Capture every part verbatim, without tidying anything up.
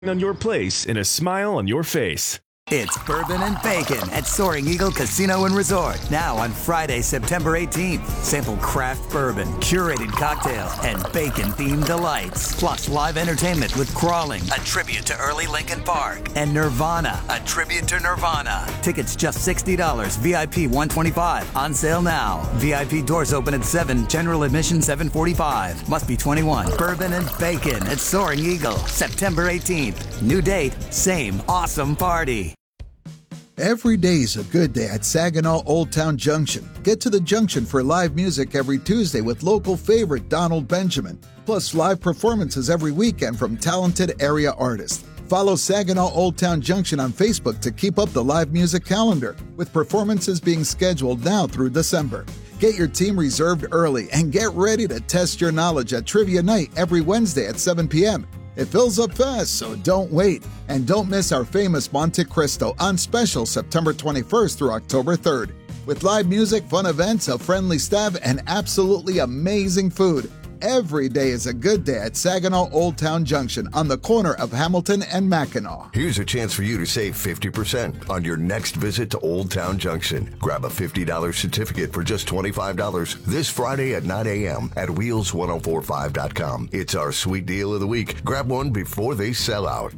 on your place and a smile on your face. It's Bourbon and Bacon at Soaring Eagle Casino and Resort. Now on Friday, September eighteenth. Sample craft bourbon, curated cocktails, and bacon-themed delights. Plus live entertainment with Crawling, a tribute to early Linkin Park, and Nirvana, a tribute to Nirvana. Tickets just sixty dollars, V I P one hundred twenty-five dollars. On sale now. V I P doors open at seven, general admission seven forty-five. Must be twenty-one. Bourbon and Bacon at Soaring Eagle, September eighteenth. New date, same awesome party. Every day's a good day at Saginaw Old Town Junction. Get to the Junction for live music every Tuesday with local favorite Donald Benjamin. Plus live performances every weekend from talented area artists. Follow Saginaw Old Town Junction on Facebook to keep up the live music calendar, with performances being scheduled now through December. Get your team reserved early and get ready to test your knowledge at Trivia Night every Wednesday at seven p.m. It fills up fast, so don't wait. And don't miss our famous Monte Cristo on special September twenty-first through October third. With live music, fun events, a friendly staff, and absolutely amazing food. Every day is a good day at Saginaw Old Town Junction on the corner of Hamilton and Mackinac. Here's a chance for you to save fifty percent on your next visit to Old Town Junction. Grab a fifty dollars certificate for just twenty-five dollars this Friday at nine a.m. at wheels ten forty-five dot com. It's our sweet deal of the week. Grab one before they sell out.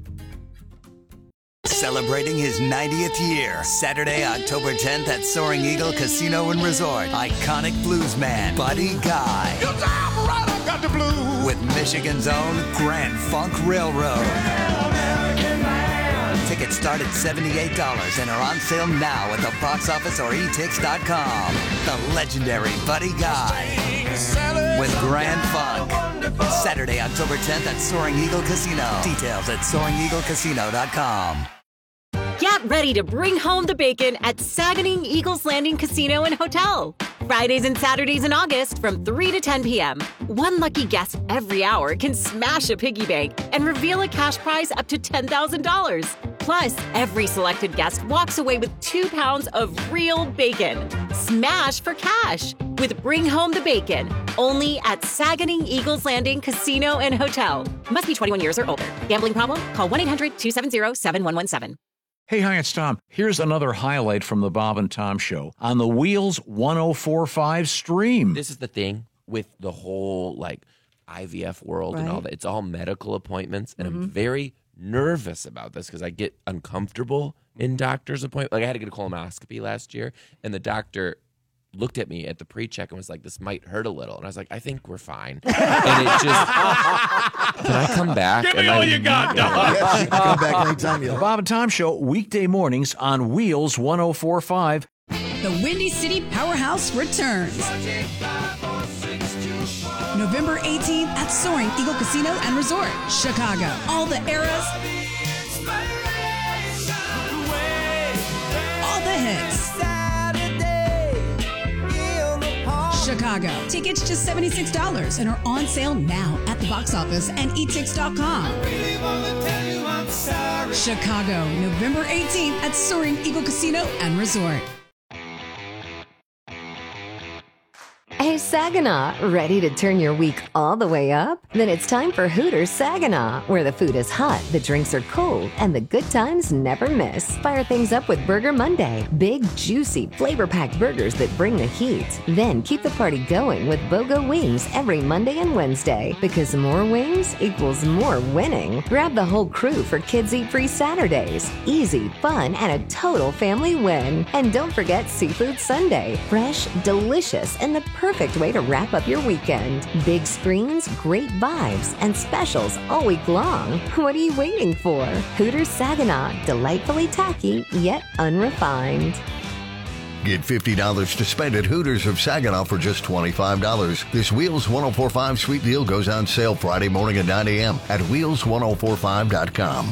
Celebrating his ninetieth year, Saturday, October tenth at Soaring Eagle Casino and Resort. Iconic bluesman, Buddy Guy. Your time right, I got the blues. With Michigan's own Grand Funk Railroad. Tickets start at seventy-eight dollars and are on sale now at the box office or e tix dot com. The legendary Buddy Guy with Grand Funk. Saturday, October tenth at Soaring Eagle Casino. Details at soaring eagle casino dot com. Get ready to bring home the bacon at Saganing Eagles Landing Casino and Hotel. Fridays and Saturdays in August from three to ten p.m. One lucky guest every hour can smash a piggy bank and reveal a cash prize up to ten thousand dollars. Plus, every selected guest walks away with two pounds of real bacon. Smash for cash with Bring Home the Bacon, only at Saganing Eagles Landing Casino and Hotel. Must be twenty-one years or older. Gambling problem? Call one eight hundred two seven zero seven one one seven. Hey, hi, it's Tom. Here's another highlight from the Bob and Tom Show on the Wheels ten forty-five stream. This is the thing with the whole, like, I V F world right. and all that. It's all medical appointments, and mm-hmm. I'm very nervous about this because I get uncomfortable in doctor's appointments. Like, I had to get a colonoscopy last year, and the doctor looked at me at the pre-check and was like, this might hurt a little. And I was like, I think we're fine. And it just, can I come back? Give me all I, you got, dog. Yes, you can come back anytime you The like. Bob and Tom Show, weekday mornings on Wheels ten forty-five. The Windy City Powerhouse returns. November eighteenth at Soaring Eagle Casino and Resort, Chicago. All the eras, all the hits. Chicago. Tickets just seventy-six dollars and are on sale now at the box office and e tix dot com. Chicago, November eighteenth at Soaring Eagle Casino and Resort. Hey, Saginaw, ready to turn your week all the way up? Then it's time for Hooters Saginaw, where the food is hot, the drinks are cold, and the good times never miss. Fire things up with Burger Monday. Big, juicy, flavor-packed burgers that bring the heat. Then keep the party going with BOGO Wings every Monday and Wednesday, because more wings equals more winning. Grab the whole crew for Kids Eat Free Saturdays. Easy, fun, and a total family win. And don't forget Seafood Sunday. Fresh, delicious, and the perfect Perfect way to wrap up your weekend. Big screens, great vibes, and specials all week long. What are you waiting for? Hooters Saginaw, delightfully tacky yet unrefined. Get fifty dollars to spend at Hooters of Saginaw for just twenty-five dollars. This Wheels ten forty-five sweet deal goes on sale Friday morning at nine a.m. at wheels ten forty-five dot com.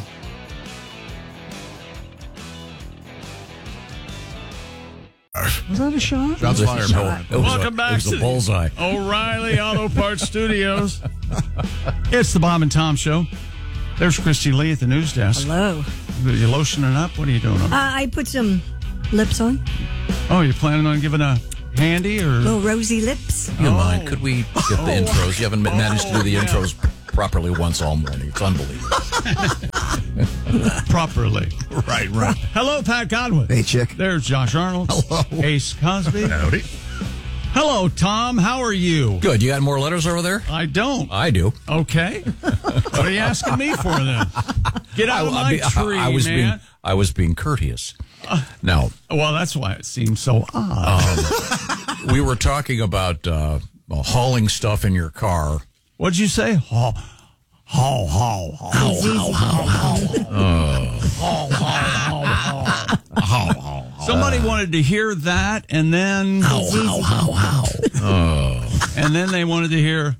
Was that a shot? Shots fired. Shot. It was Welcome a, back it was to a bullseye. O'Reilly Auto Parts Studios. It's the Bob and Tom Show. There's Christy Lee at the news desk. Hello. Are you lotioning up? What are you doing? Uh, I put some lips on. Oh, you're planning on giving a handy or little rosy lips? You oh. mind? Could we get the oh. intros? You haven't managed to do the intros properly once all morning. It's unbelievable. Properly. Right, right. Hello, Pat Godwin. Hey, chick. There's Josh Arnold. Hello. Ace Cosby. Howdy. Hello, Tom. How are you? Good. You got more letters over there? I don't. I do. Okay. What are you asking me for then? Get out of my I, tree, I, I was man. being I was being courteous. Now, well, that's why it seems so odd. Um, we were talking about uh, hauling stuff in your car. What'd you say? Haul, haul, haul, haul, haul, haul, haul, haul, haul, haul. Somebody wanted to hear that, and then how, how, how, how. Oh. And then they wanted to hear.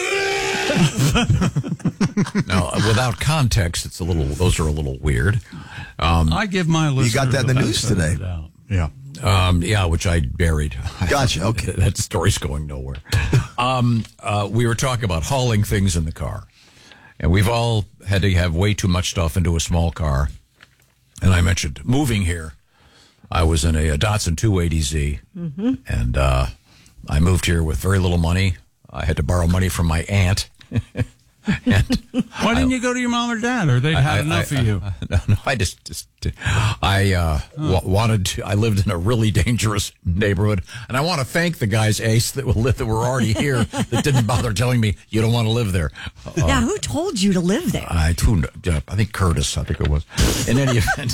Now, without context, it's a little. Those are a little weird. Um, I give my listeners. You got that in the news today. Yeah. Um, yeah, which I buried. Gotcha. Okay. That story's going nowhere. um, uh, we were talking about hauling things in the car. And we've all had to have way too much stuff into a small car. And I mentioned moving here. I was in a, a Datsun two eighty Z. Mm-hmm. And uh, I moved here with very little money. I had to borrow money from my aunt. And why didn't I, you go to your mom or dad, or they had I, enough I, of you? I, no, no, I just, just I uh, huh. w- wanted to. I lived in a really dangerous neighborhood, and I want to thank the guys, Ace, that were that were already here that didn't bother telling me you don't want to live there. Uh, yeah, who told you to live there? I, uh, I think Curtis. I think it was. In any event,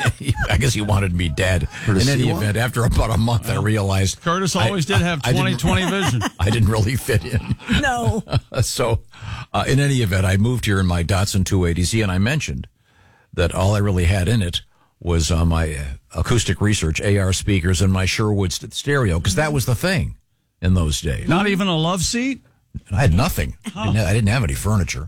I guess he wanted me dead. Curtis in any event, after about a month, I realized Curtis always I, did have twenty twenty vision. I didn't really fit in. No. so, uh, in any event, I moved here in my Datsun two eighty Z, and I mentioned that all I really had in it was uh, my uh, acoustic research A R speakers and my Sherwood st- stereo, because that was the thing in those days. Not even a love seat? I had nothing. Oh. I, didn't have, I didn't have any furniture.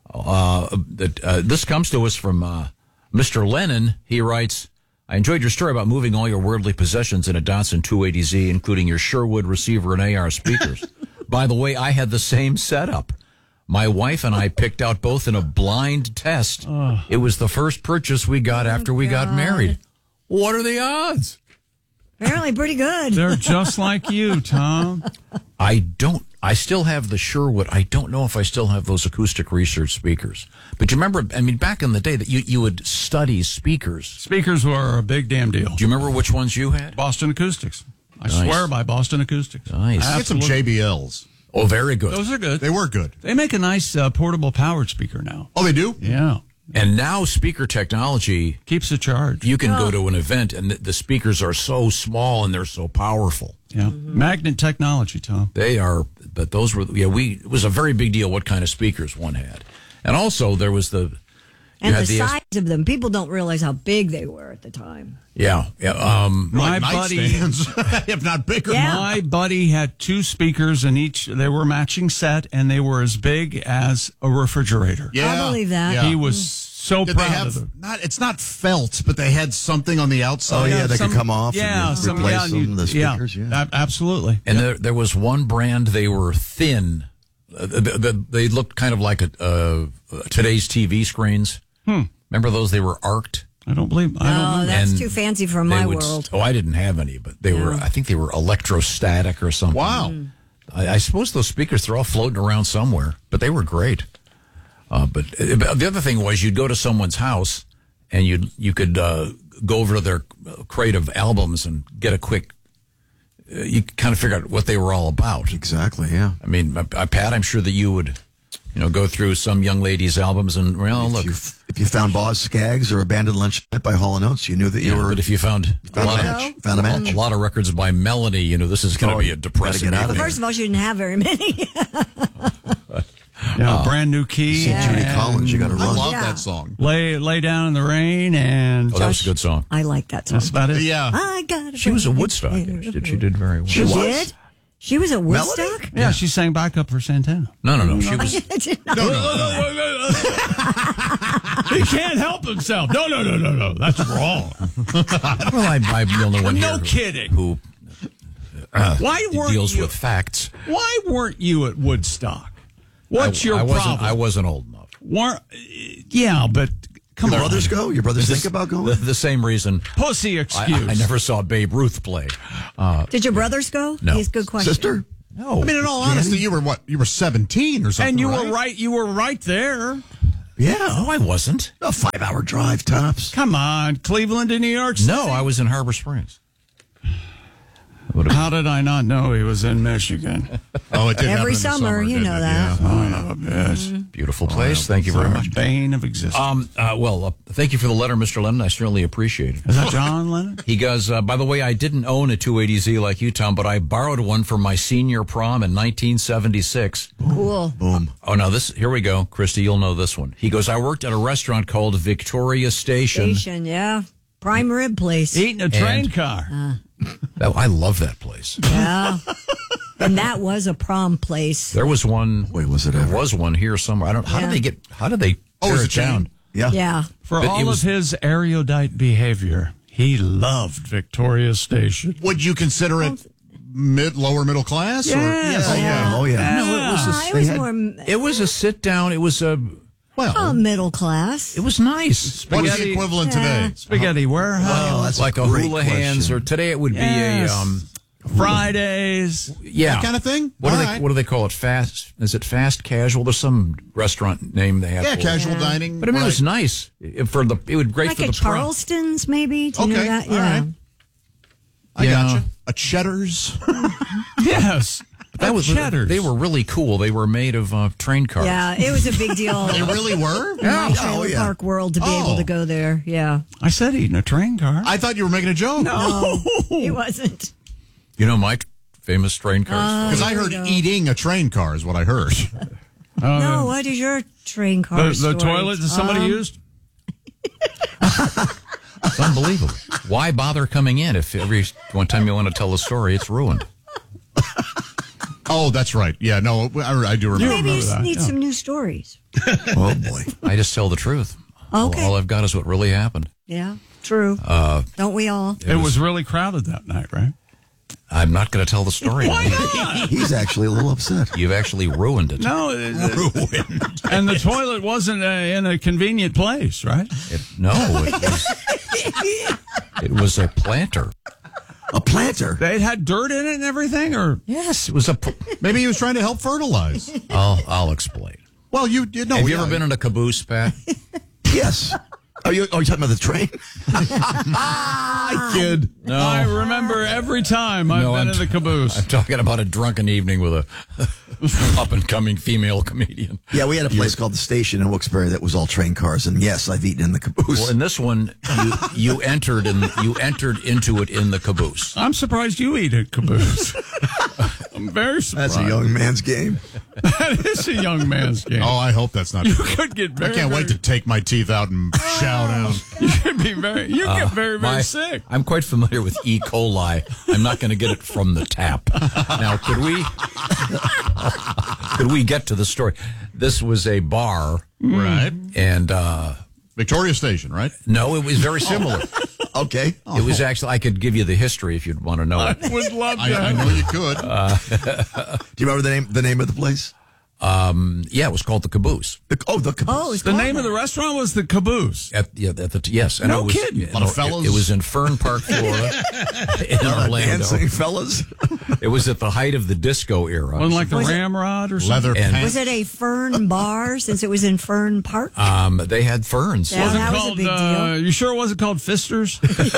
Uh, that, uh, this comes to us from uh, Mister Lennon. He writes, I enjoyed your story about moving all your worldly possessions in a Datsun two eighty Z, including your Sherwood receiver and A R speakers. By the way, I had the same setup. My wife and I picked out both in a blind test. Oh. It was the first purchase we got after we God. got married. What are the odds? Apparently pretty good. They're just like you, Tom. I don't, I still have the Sherwood. I don't know if I still have those acoustic research speakers. But you remember, I mean, back in the day that you, you would study speakers. Speakers were a big damn deal. Do you remember which ones you had? Boston Acoustics. I nice. swear by Boston Acoustics. Nice. I get some J B Ls. Oh, very good. Those are good. They were good. They make a nice uh, portable powered speaker now. Oh, they do? Yeah. And now speaker technology keeps a charge. You can oh. go to an event and the, the speakers are so small and they're so powerful. Yeah. Mm-hmm. Magnet technology, Tom. They are, but those were, yeah, we, it was a very big deal what kind of speakers one had. And also there was the, and the, the size of them. People don't realize how big they were at the time. Yeah. yeah um, my like buddy, if not bigger. Yeah. My buddy had two speakers and each, they were matching set and they were as big as a refrigerator. Yeah. I believe that. Yeah. He was so Did proud they have, of them. Not, it's not felt, but they had something on the outside. Oh, yeah, they some, could come off yeah, and some, replace yeah, them, you, the speakers. Yeah, Yeah, absolutely. And yeah. there, there was one brand, they were thin. Uh, they, they looked kind of like a, uh, today's T V screens. Hmm. Remember those? They were arced. I don't believe. I don't no, know. that's And too fancy for my would, world. Oh, I didn't have any, but they no. were. I think they were electrostatic or something. Wow. Mm. I, I suppose those speakers they're all floating around somewhere, but they were great. Uh, but uh, the other thing was you'd go to someone's house and you you could uh, go over to their crate of albums and get a quick. Uh, you could kind of figure out what they were all about. exactly. Yeah. I mean, uh, Pat, I'm sure that you would. You know, go through some young lady's albums and, well, if look. You, if you found Boz Skaggs or Abandoned Lunch by Hall and Oates, you knew that you yeah, were. But if you found, found a, lot a match, of, found a match. a lot of records by Melody, you know, this is going to Oh, be a depressing get out of evening. First of all, she didn't have very many. Yeah, uh, brand new key. Yeah. Judy Collins, you got to run. I love Yeah. that song. Lay lay down in the rain and Oh, that was a good song. I like that song. that's about it. Yeah. I got She was a Woodstock. Did she did very well. She did? She was at Woodstock? Yeah, she sang backup for Santana. No, no, no. She was. I did not. No, no, no, no. He can't help himself. No, no, no, no, no. That's wrong. Well, I, I'm the only one No here kidding. who uh, Why weren't deals you, with facts. Why weren't you at Woodstock? What's I, your I wasn't, problem? I wasn't old enough. Weren't, yeah, but come Your on. brothers go? Your brothers This- think about going? The, the same reason. Pussy I, excuse. I never saw Babe Ruth play. Uh, Did your brothers go? No. He's a good question. Sister? no. I mean, in all honesty, you were what? You were seventeen or something. and you right? were right. You were right there. Yeah. No, I wasn't. A five-hour drive, tops. Come on, Cleveland to New York City? No, I was in Harbor Springs. How did I not know he was in Michigan? Oh, it did happen Every in the summer, you didn't know it? that. Yeah. Oh, no, yes. Beautiful place. Thank you very The much. bane of existence. Um, uh, well, uh, thank you for the letter, Mister Lennon. I certainly appreciate it. Is that John Lennon? He goes, uh, by the way, I didn't own a two eighty Z like you, Tom, but I borrowed one for my senior prom in nineteen seventy-six. Cool. Boom. Oh, no, this, here we go. Christy, you'll know this one. He goes, I worked at a restaurant called Victoria Station. Station, yeah. Prime rib place. Eating a train And- car. Uh, Oh, I love that place. yeah. And that was a prom place. There was one. Wait, was it There ever? was one here somewhere. I don't. How Yeah. did they get? How did they Oh, tear it's a it down? chain? Yeah. Yeah. For But all it was- of his erudite behavior, he loved Victoria Station. Would you consider it mid, lower middle class? Or? Yes. Oh, yeah. Oh, yeah. No, it was. Uh, A, it was had- more it was a sit down. It was a. Well, oh, middle class. It was nice. what is the Spaghetti- equivalent Yeah. today? Spaghetti warehouse. Well, that's like a a great hula hands, question. or today it would Yes. be a. Um, Fridays. yeah, That kind of thing? What do All they? right. What do they call it? Fast? Is it fast casual? There's some restaurant name they have. Yeah, for it. casual dining. But I mean, it was right. nice It- for the. It would great Like for a the prom. Charleston's, maybe? Do you know Okay, that? all Yeah. right. I Yeah. gotcha. A Cheddar's. Yes. That was Cheddar's. They were really cool. They were made of uh, train cars. Yeah, it was a big deal. They really were? In my Oh, trailer yeah. park world to be able Oh. to go there. Yeah. I said eating a train car. I thought you were making a joke. no. It wasn't. You know my t- famous train cars. Because I There we heard go. eating a train car is what I heard. Oh, No, what is your train car the, the story? toilet that somebody Um, used? It's unbelievable. Why bother coming in if every one time you want to tell a story, it's ruined? Oh, that's right. Yeah, no, I, I do remember. Maybe you remember just that, need yeah. some new stories. Oh, boy. I just tell the truth. Okay. All I've got is what really happened. Yeah, true. Uh, Don't we all? It was really crowded that night, right? I'm not going to tell the story. Why not? He's actually a little upset. You've actually ruined it. No. it- it- and the toilet wasn't uh, in a convenient place, right? It- no, it was, it was a planter. A planter. They had dirt in it and everything, or Yes, it was a. pl- Maybe he was trying to help fertilize. I'll I'll explain. Well, you did know. Have you yeah. ever been in a caboose, Pat? Yes. Are you, are you talking about the train? kid? No. I remember every time I've No, been I'm in the caboose. I'm talking about a drunken evening with a up and coming female comedian. Yeah, we had a place called the Station in Wilkes-Barre that was all train cars, and yes, I've eaten in the caboose. Well, in this one, you you entered in you entered into it in the caboose. I'm surprised you eat a caboose. I'm very surprised. That's a young man's game. That is a young man's game. Oh, I hope that's not You true. could get I very, can't wait very- to take my teeth out and shout out. You could be very. You Uh, get very, very my- sick. I'm quite familiar with E. coli. I'm not going to get it from the tap. Now, could we could we get to the story? This was a bar, Right. and uh, Victoria Station, right? no, it was very similar. Okay. It was actually. I could give you the history if you'd want to know I it. would love to. I, I have know you could. Do you remember the name the name of the place? Um, yeah, it was called the Caboose. The, oh, the caboose. Oh, it's The called name of that. the restaurant was the Caboose. At, yeah, at the yes, and No it was, kidding. yeah, A lot of it- fellas. It was in Fern Park, Florida, in Orlando. Dancing fellas. It was at the height of the disco era. Wasn't like the Was it- Ramrod or something. Leather And- pants. Was it a Fern bar since it was in Fern Park? Um, they had ferns. Yeah. Wasn't that was a called, big uh, deal. You sure it wasn't called Fisters?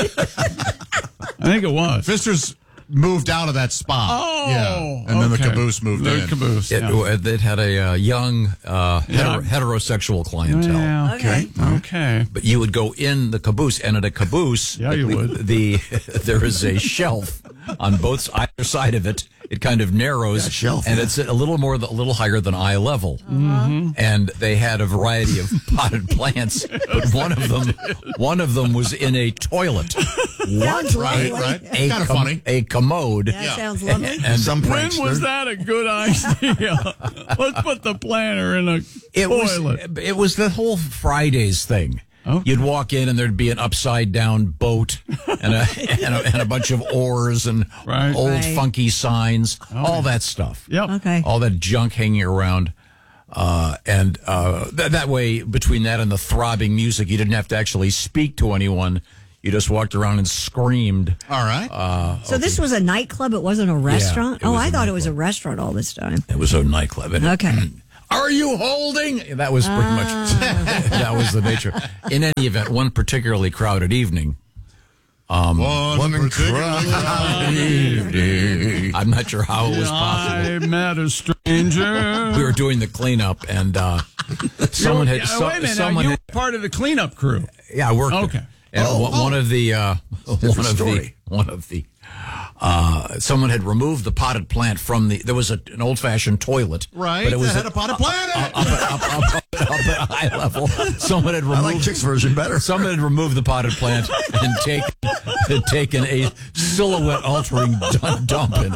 I think it was. Fisters moved out of that spot. Oh, yeah. And then the okay. caboose moved the in. Caboose. It, yeah. it had a uh, young uh, Yeah. heter- heterosexual clientele. Yeah, Okay. Okay. But you would go in the caboose, and at a caboose, Yeah, you the, would. The there is a shelf on both either side of it. It kind of narrows, Yeah, shelf, and yeah. it's a little more, a little higher than eye level. Mm-hmm. And they had a variety of potted plants, but one of them, one of them was in a toilet. Sounds Right, lovely. right. A Kind of com- funny. A commode. That sounds lovely. And Some When prankster. was that a good idea? Let's put the planter in a It toilet. was it was the whole Fridays thing. Okay. You'd walk in and there'd be an upside down boat and a and a, and a bunch of oars and Right. old Right. funky signs, all that stuff. Yep. Okay. All that junk hanging around. Uh, and uh, th- that way, between that and the throbbing music, you didn't have to actually speak to anyone. You just walked around and screamed. All right. Uh, So this was a nightclub. It wasn't a restaurant. it oh, was I a thought it was a restaurant all this time. it was a nightclub. And Okay. Are you holding? That was pretty much, that was the nature. In any event, one particularly crowded evening. Um, one, one crowded evening. I'm not sure how it was possible. I met a stranger. We were doing the cleanup, and uh, someone had. Yeah, So, wait a minute, someone now, you had, were part of the cleanup crew. Yeah, I worked. Okay. And Oh, one, oh. one of the uh, one of story. the one of the uh, someone had removed the potted plant from the. There was a, an old fashioned toilet, Right. But it was that had a, a potted plant. up, up, up, up, up at eye level. Someone had I removed. like Chick's version better. Someone had removed the potted plant and taken had taken a silhouette altering dump, dump in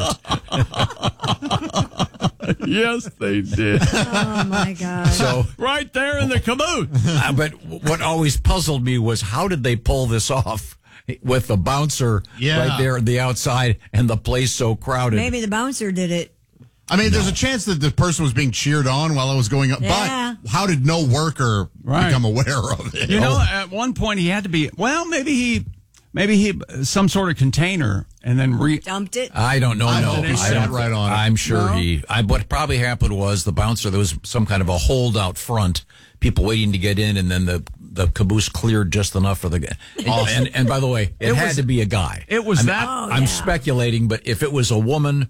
it. Yes, they did. Oh, my God. So right there in the caboose. Uh, but what always puzzled me was how did they pull this off with the bouncer Yeah. right there at the outside and the place so crowded? Maybe the bouncer did it. I mean, there's a chance that the person was being cheered on while it was going up. Yeah. But how did no worker Right. become aware of it? You know, at one point he had to be. Well, maybe he, maybe he, some sort of container, and then re. Dumped it. I don't know. I no, don't think he I sat don't- right on it. I'm sure No? he. I, what probably happened was the bouncer. There was some kind of a hold out front. People waiting to get in, and then the the caboose cleared just enough for the guy. And, and and by the way, it, It had was- to be a guy. it was I mean, that- I'm Oh, yeah. speculating, but if it was a woman,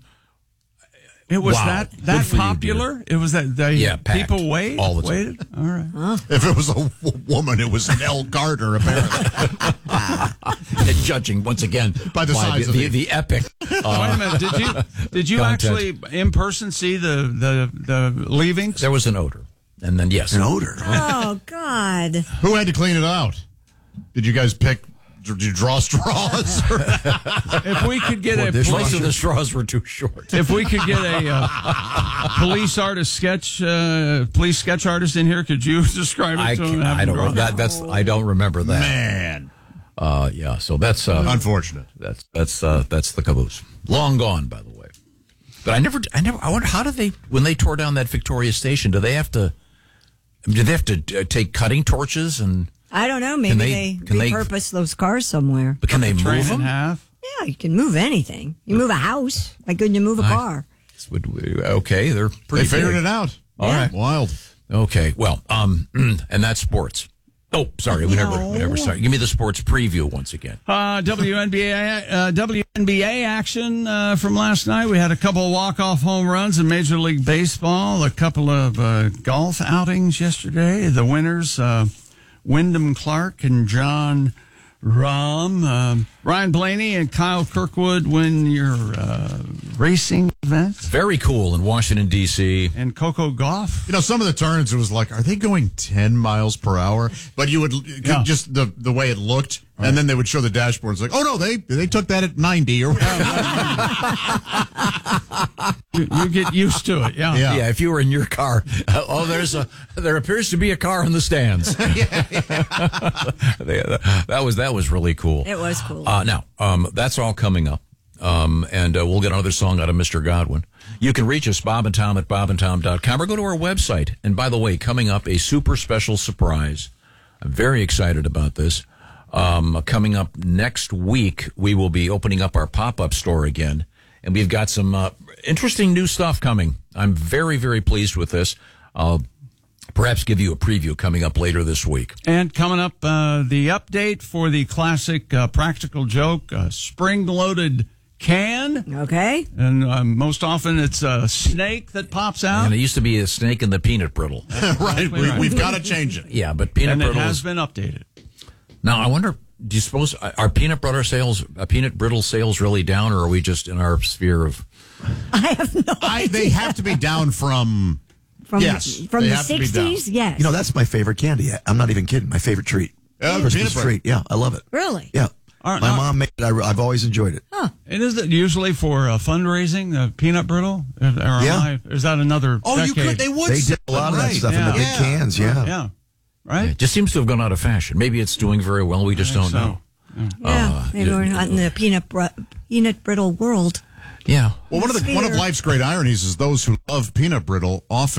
It was Wow. that Good that for you, popular. It was that they Yeah, packed. people wait All the time. waited. All right. If it was a w- woman, it was Nell Carter, apparently. and judging once again By the size the, of the, it. the epic. Wait a Uh, minute. Did you did you Content. actually in person see the the the leavings? there was an odor, and then yes, An odor. Oh, God. Who had to clean it out? Did you guys pick? Did you draw straws? If we could get a Most of the straws were too short. if we could get a uh, police artist sketch, uh, police sketch artist in here, could you describe it I, to him? can't- and have I him don't. draw it? That, that's I don't remember that. Man, Uh, yeah. So that's uh, unfortunate. that's that's uh, that's the caboose. Long gone, by the way. But I never, I never. I wonder how did they when they tore down that Victoria Station? Do they have to? Do they have to uh, take cutting torches and? I don't know. Maybe they- they, can they- repurpose those cars somewhere. But can they Train move in them? half. Yeah, you can move anything. You move a house. Why couldn't you move a I- car? Would we- Okay, they're pretty. They figured big. it out. All right. Wild. Okay. Well, um, and that's sports. Oh, sorry. We never, we never started. Give me the sports preview once again. Uh, W N B A uh, W N B A action uh, from last night. We had a couple of walk-off home runs in Major League Baseball, a couple of uh, golf outings yesterday. The winners, uh, Wyndham Clark and John Rahm. Um, Ryan Blaney and Kyle Kirkwood win your uh, racing events. Very cool in Washington, D C And Coco Gauff. You know, some of the turns, it was like, are they going ten miles per hour? But you would you could Yeah. just the the way it looked, and then they would show the dashboard. It's like, oh no, they they took that at ninety or whatever. You, you get used to it, yeah. Yeah. Yeah, if you were in your car, uh, oh, there's a there appears to be a car in the stands. They- that was that was really cool. It was cool. Uh, now, um, that's all coming up, um, and uh, we'll get another song out of Mister Godwin. You can reach us, Bob and Tom at bob and tom dot com, or go to our website. And by the way, coming up, a super special surprise. I'm very excited about this. Um, coming up next week, we will be opening up our pop-up store again, and we've got some uh, interesting new stuff coming. I'm very, very pleased with this. I'll perhaps give you a preview coming up later this week. And coming up, uh, the update for the classic uh, Practical Joke uh, spring-loaded can. Okay. And uh, most often it's a snake that pops out. And it used to be a snake in the peanut brittle. right. We, right. we've got to change it. Yeah, but peanut and it brittle has is... been updated. Now, I wonder, do you suppose, are peanut butter sales, uh, peanut brittle sales really down, or are we just in our sphere of... I have no I, idea. they have to be down from. From, yes, from they the have to be down. sixties? Yes. You know, that's my favorite candy. I'm not even kidding. My favorite treat. Yeah, Christmas peanut butter. treat. Yeah, I love it. Really? Yeah. All right, my now- mom made it. I, I've always enjoyed it. Huh. And is it usually for uh, fundraising, uh, peanut brittle? Or, or am Yeah. I, is that another Oh, you decade? could. They would. They sell did a lot it, of that right. stuff in the Yeah. big Yeah. cans. Yeah. Yeah. Right? It just seems to have gone out of fashion. Maybe it's doing very well. We just don't so. know. Yeah. Uh, Maybe we're not in the peanut, br- peanut brittle world. Yeah. Well, one of the one of Sphere. life's great ironies is those who love peanut brittle often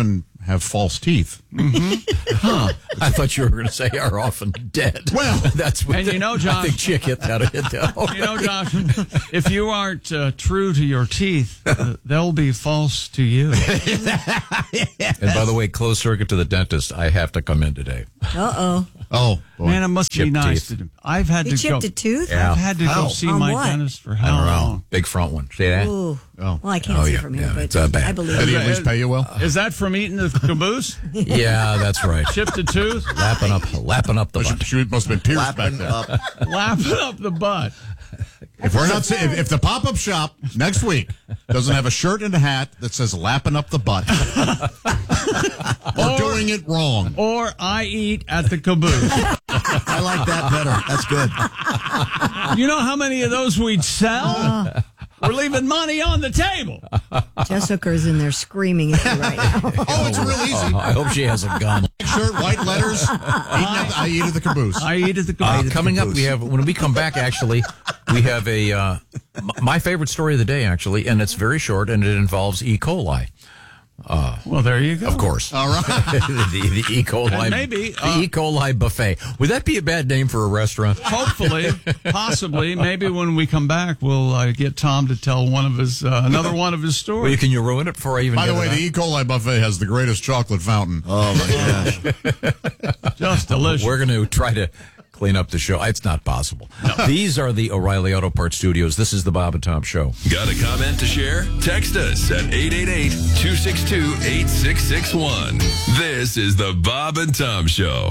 have false teeth. Mm-hmm. Huh. I thought you were going to say are often dead. Well, that's what and you know, I Josh, think Chick hit that. Hit that. You know, Josh, if you aren't uh, true to your teeth, uh, they'll be false to you. And by the way, closed circuit to the dentist. I have to come in today. Uh oh. Oh, boy. Man, it must Chipped be nice. teeth. To, I've had You to chipped go. a tooth? Yeah. I've had to How? go see On my what? dentist for I how don't know. long? Big front one. See that? Ooh. Oh. Well, I can't Oh, see yeah, from yeah, here, but it's, uh, bad. I believe Did he it. at least pay you well? Is that from eating the caboose? Yeah, that's right. Chipped a tooth? Lapping up, lapping up the She, butt. she must have been pierced back Lapping there. up. Lapping up the butt. If we're not, if, if the pop-up shop next week doesn't have a shirt and a hat that says "lapping up the butt," we're Or- doing it wrong. Or I eat at the caboose. I like that better. That's good. You know how many of those we'd sell? We're leaving money on the table. Jessica's in there screaming at you right now. Oh, it's real easy. Oh, I hope she has a gun. Shirt, white letters. Eating at, I eat at the caboose. I eat at the Uh, caboose. coming up, we have when we come back. Actually, we have a uh, m- my favorite story of the day. Actually, and it's very short, and it involves E. coli. Uh, well, there you go. Of course. All right. the, the E. coli. And maybe, the uh, E. coli buffet. Would that be a bad name for a restaurant? Hopefully, possibly, maybe when we come back, we'll uh, get Tom to tell one of his uh, another one of his stories. Well, can you ruin it before I even? By get the way, it the out? E. coli buffet has the greatest chocolate fountain. Oh, my gosh. Just delicious. We're going to try to clean up the show. It's not possible. These are the O'Reilly Auto Parts Studios. This is the Bob and Tom Show. Got a comment to share? Text us at eight eight eight, two six two, eight six six one. This is the Bob and Tom Show.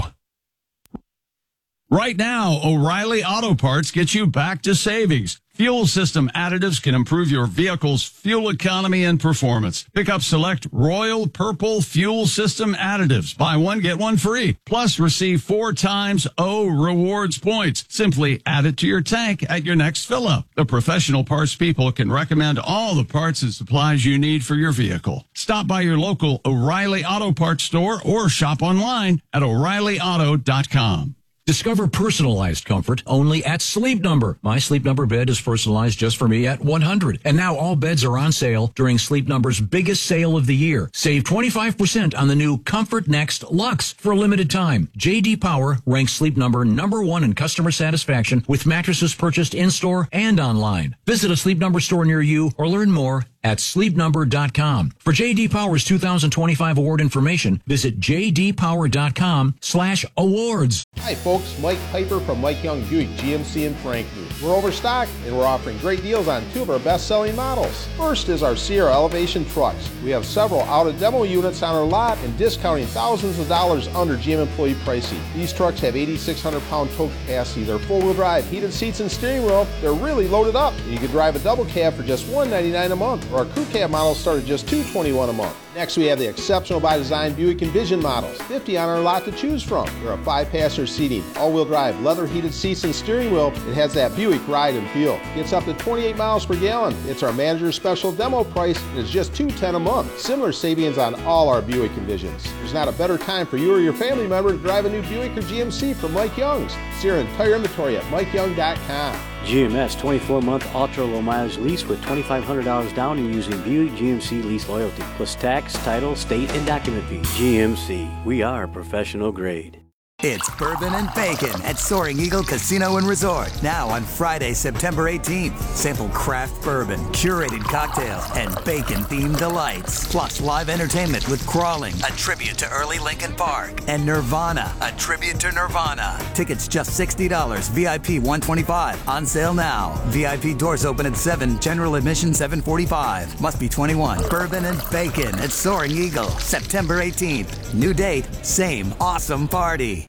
Right now, O'Reilly Auto Parts gets you back to savings. Fuel system additives can improve your vehicle's fuel economy and performance. Pick up select Royal Purple Fuel System additives. Buy one, get one free. Plus, receive four times O rewards points. Simply add it to your tank at your next fill-up. The professional parts people can recommend all the parts and supplies you need for your vehicle. Stop by your local O'Reilly Auto Parts store or shop online at O'Reilly Auto dot com. Discover personalized comfort only at Sleep Number. My Sleep Number bed is personalized just for me at one hundred. And now all beds are on sale during Sleep Number's biggest sale of the year. Save twenty-five percent on the new Comfort Next Luxe for a limited time. J D Power ranks Sleep Number number one in customer satisfaction with mattresses purchased in-store and online. Visit a Sleep Number store near you or learn more at sleep number dot com. For J D Power's two thousand twenty-five award information, visit j d power dot com slash awards. Hi folks, Mike Piper from Mike Young Buick G M C in Frankfort. We're overstocked and we're offering great deals on two of our best-selling models. First is our Sierra Elevation trucks. We have several out-of-demo units on our lot and discounting thousands of dollars under G M employee pricing. These trucks have eighty-six hundred pound tow capacity. They're four-wheel drive, heated seats and steering wheel. They're really loaded up. And you can drive a double cab for just one hundred ninety-nine dollars a month, or our crew cab models start at just two hundred twenty-one dollars a month. Next, we have the exceptional by design Buick Envision models, fifty on our lot to choose from. There are five passenger seating, all-wheel drive, leather heated seats and steering wheel. It has that Buick ride and feel. Gets up to twenty-eight miles per gallon. It's our manager's special demo price, and it's just two hundred ten dollars a month. Similar savings on all our Buick Envisions. There's not a better time for you or your family member to drive a new Buick or G M C from Mike Young's. See our entire inventory at mike young dot com. G M S twenty-four month ultra low mileage lease with twenty-five hundred dollars down and using Buick G M C lease loyalty plus tax, title, state, and document fees. G M C, we are professional grade. It's Bourbon and Bacon at Soaring Eagle Casino and Resort. Now on Friday, September eighteenth. Sample craft bourbon, curated cocktails, and bacon-themed delights. Plus live entertainment with Crawling, a tribute to early Lincoln Park, and Nirvana, a tribute to Nirvana. Tickets just sixty dollars, V I P one hundred twenty-five dollars. On sale now. V I P doors open at seven, general admission seven forty-five. Must be twenty-one. Bourbon and Bacon at Soaring Eagle, September eighteenth. New date, same awesome party.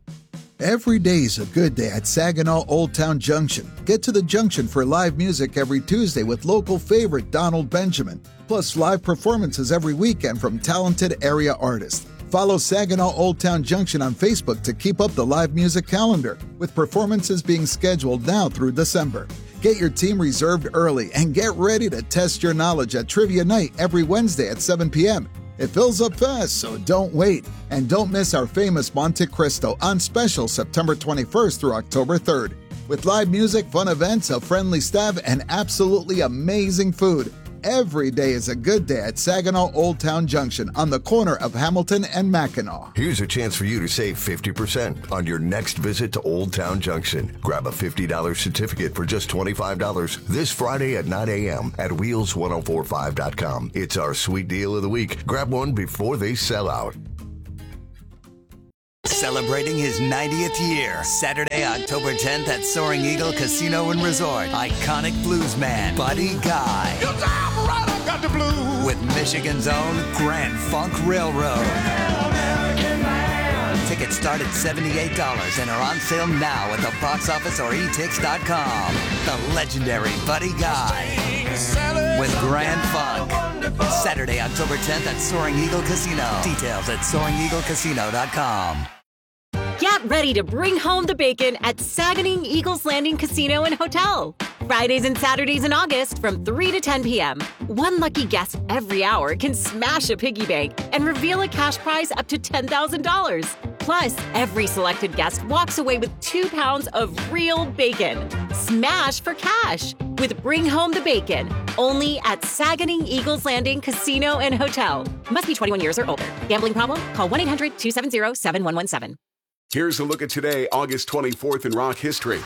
Every day's a good day at Saginaw Old Town Junction. Get to the junction for live music every Tuesday with local favorite Donald Benjamin. Plus live performances every weekend from talented area artists. Follow Saginaw Old Town Junction on Facebook to keep up the live music calendar, with performances being scheduled now through December. Get your team reserved early and get ready to test your knowledge at Trivia Night every Wednesday at seven p.m. It fills up fast, so don't wait. And don't miss our famous Monte Cristo on special September twenty-first through October third. With live music, fun events, a friendly staff, and absolutely amazing food. Every day is a good day at Saginaw Old Town Junction on the corner of Hamilton and Mackinac. Here's a chance for you to save fifty percent on your next visit to Old Town Junction. Grab a fifty dollars certificate for just twenty-five dollars this Friday at nine a.m. at wheels ten forty-five dot com. It's our sweet deal of the week. Grab one before they sell out. Celebrating his ninetieth year, Saturday, October tenth at Soaring Eagle Casino and Resort. Iconic bluesman Buddy Guy. You damn right I got the blues. With Michigan's own Grand Funk Railroad. Tickets start at seventy-eight dollars and are on sale now at the box office or e tix dot com. The legendary Buddy Guy with Grand Funk. Saturday, October tenth at Soaring Eagle Casino. Details at soaring eagle casino dot com. Get ready to bring home the bacon at Saganing Eagles Landing Casino and Hotel. Fridays and Saturdays in August from three to ten p.m. One lucky guest every hour can smash a piggy bank and reveal a cash prize up to ten thousand dollars. Plus, every selected guest walks away with two pounds of real bacon. Smash for cash with Bring Home the Bacon. Only at Saganing Eagles Landing Casino and Hotel. Must be twenty-one years or older. Gambling problem? Call one eight hundred two seven zero seven one one seven. Here's a look at today, August twenty-fourth in rock history.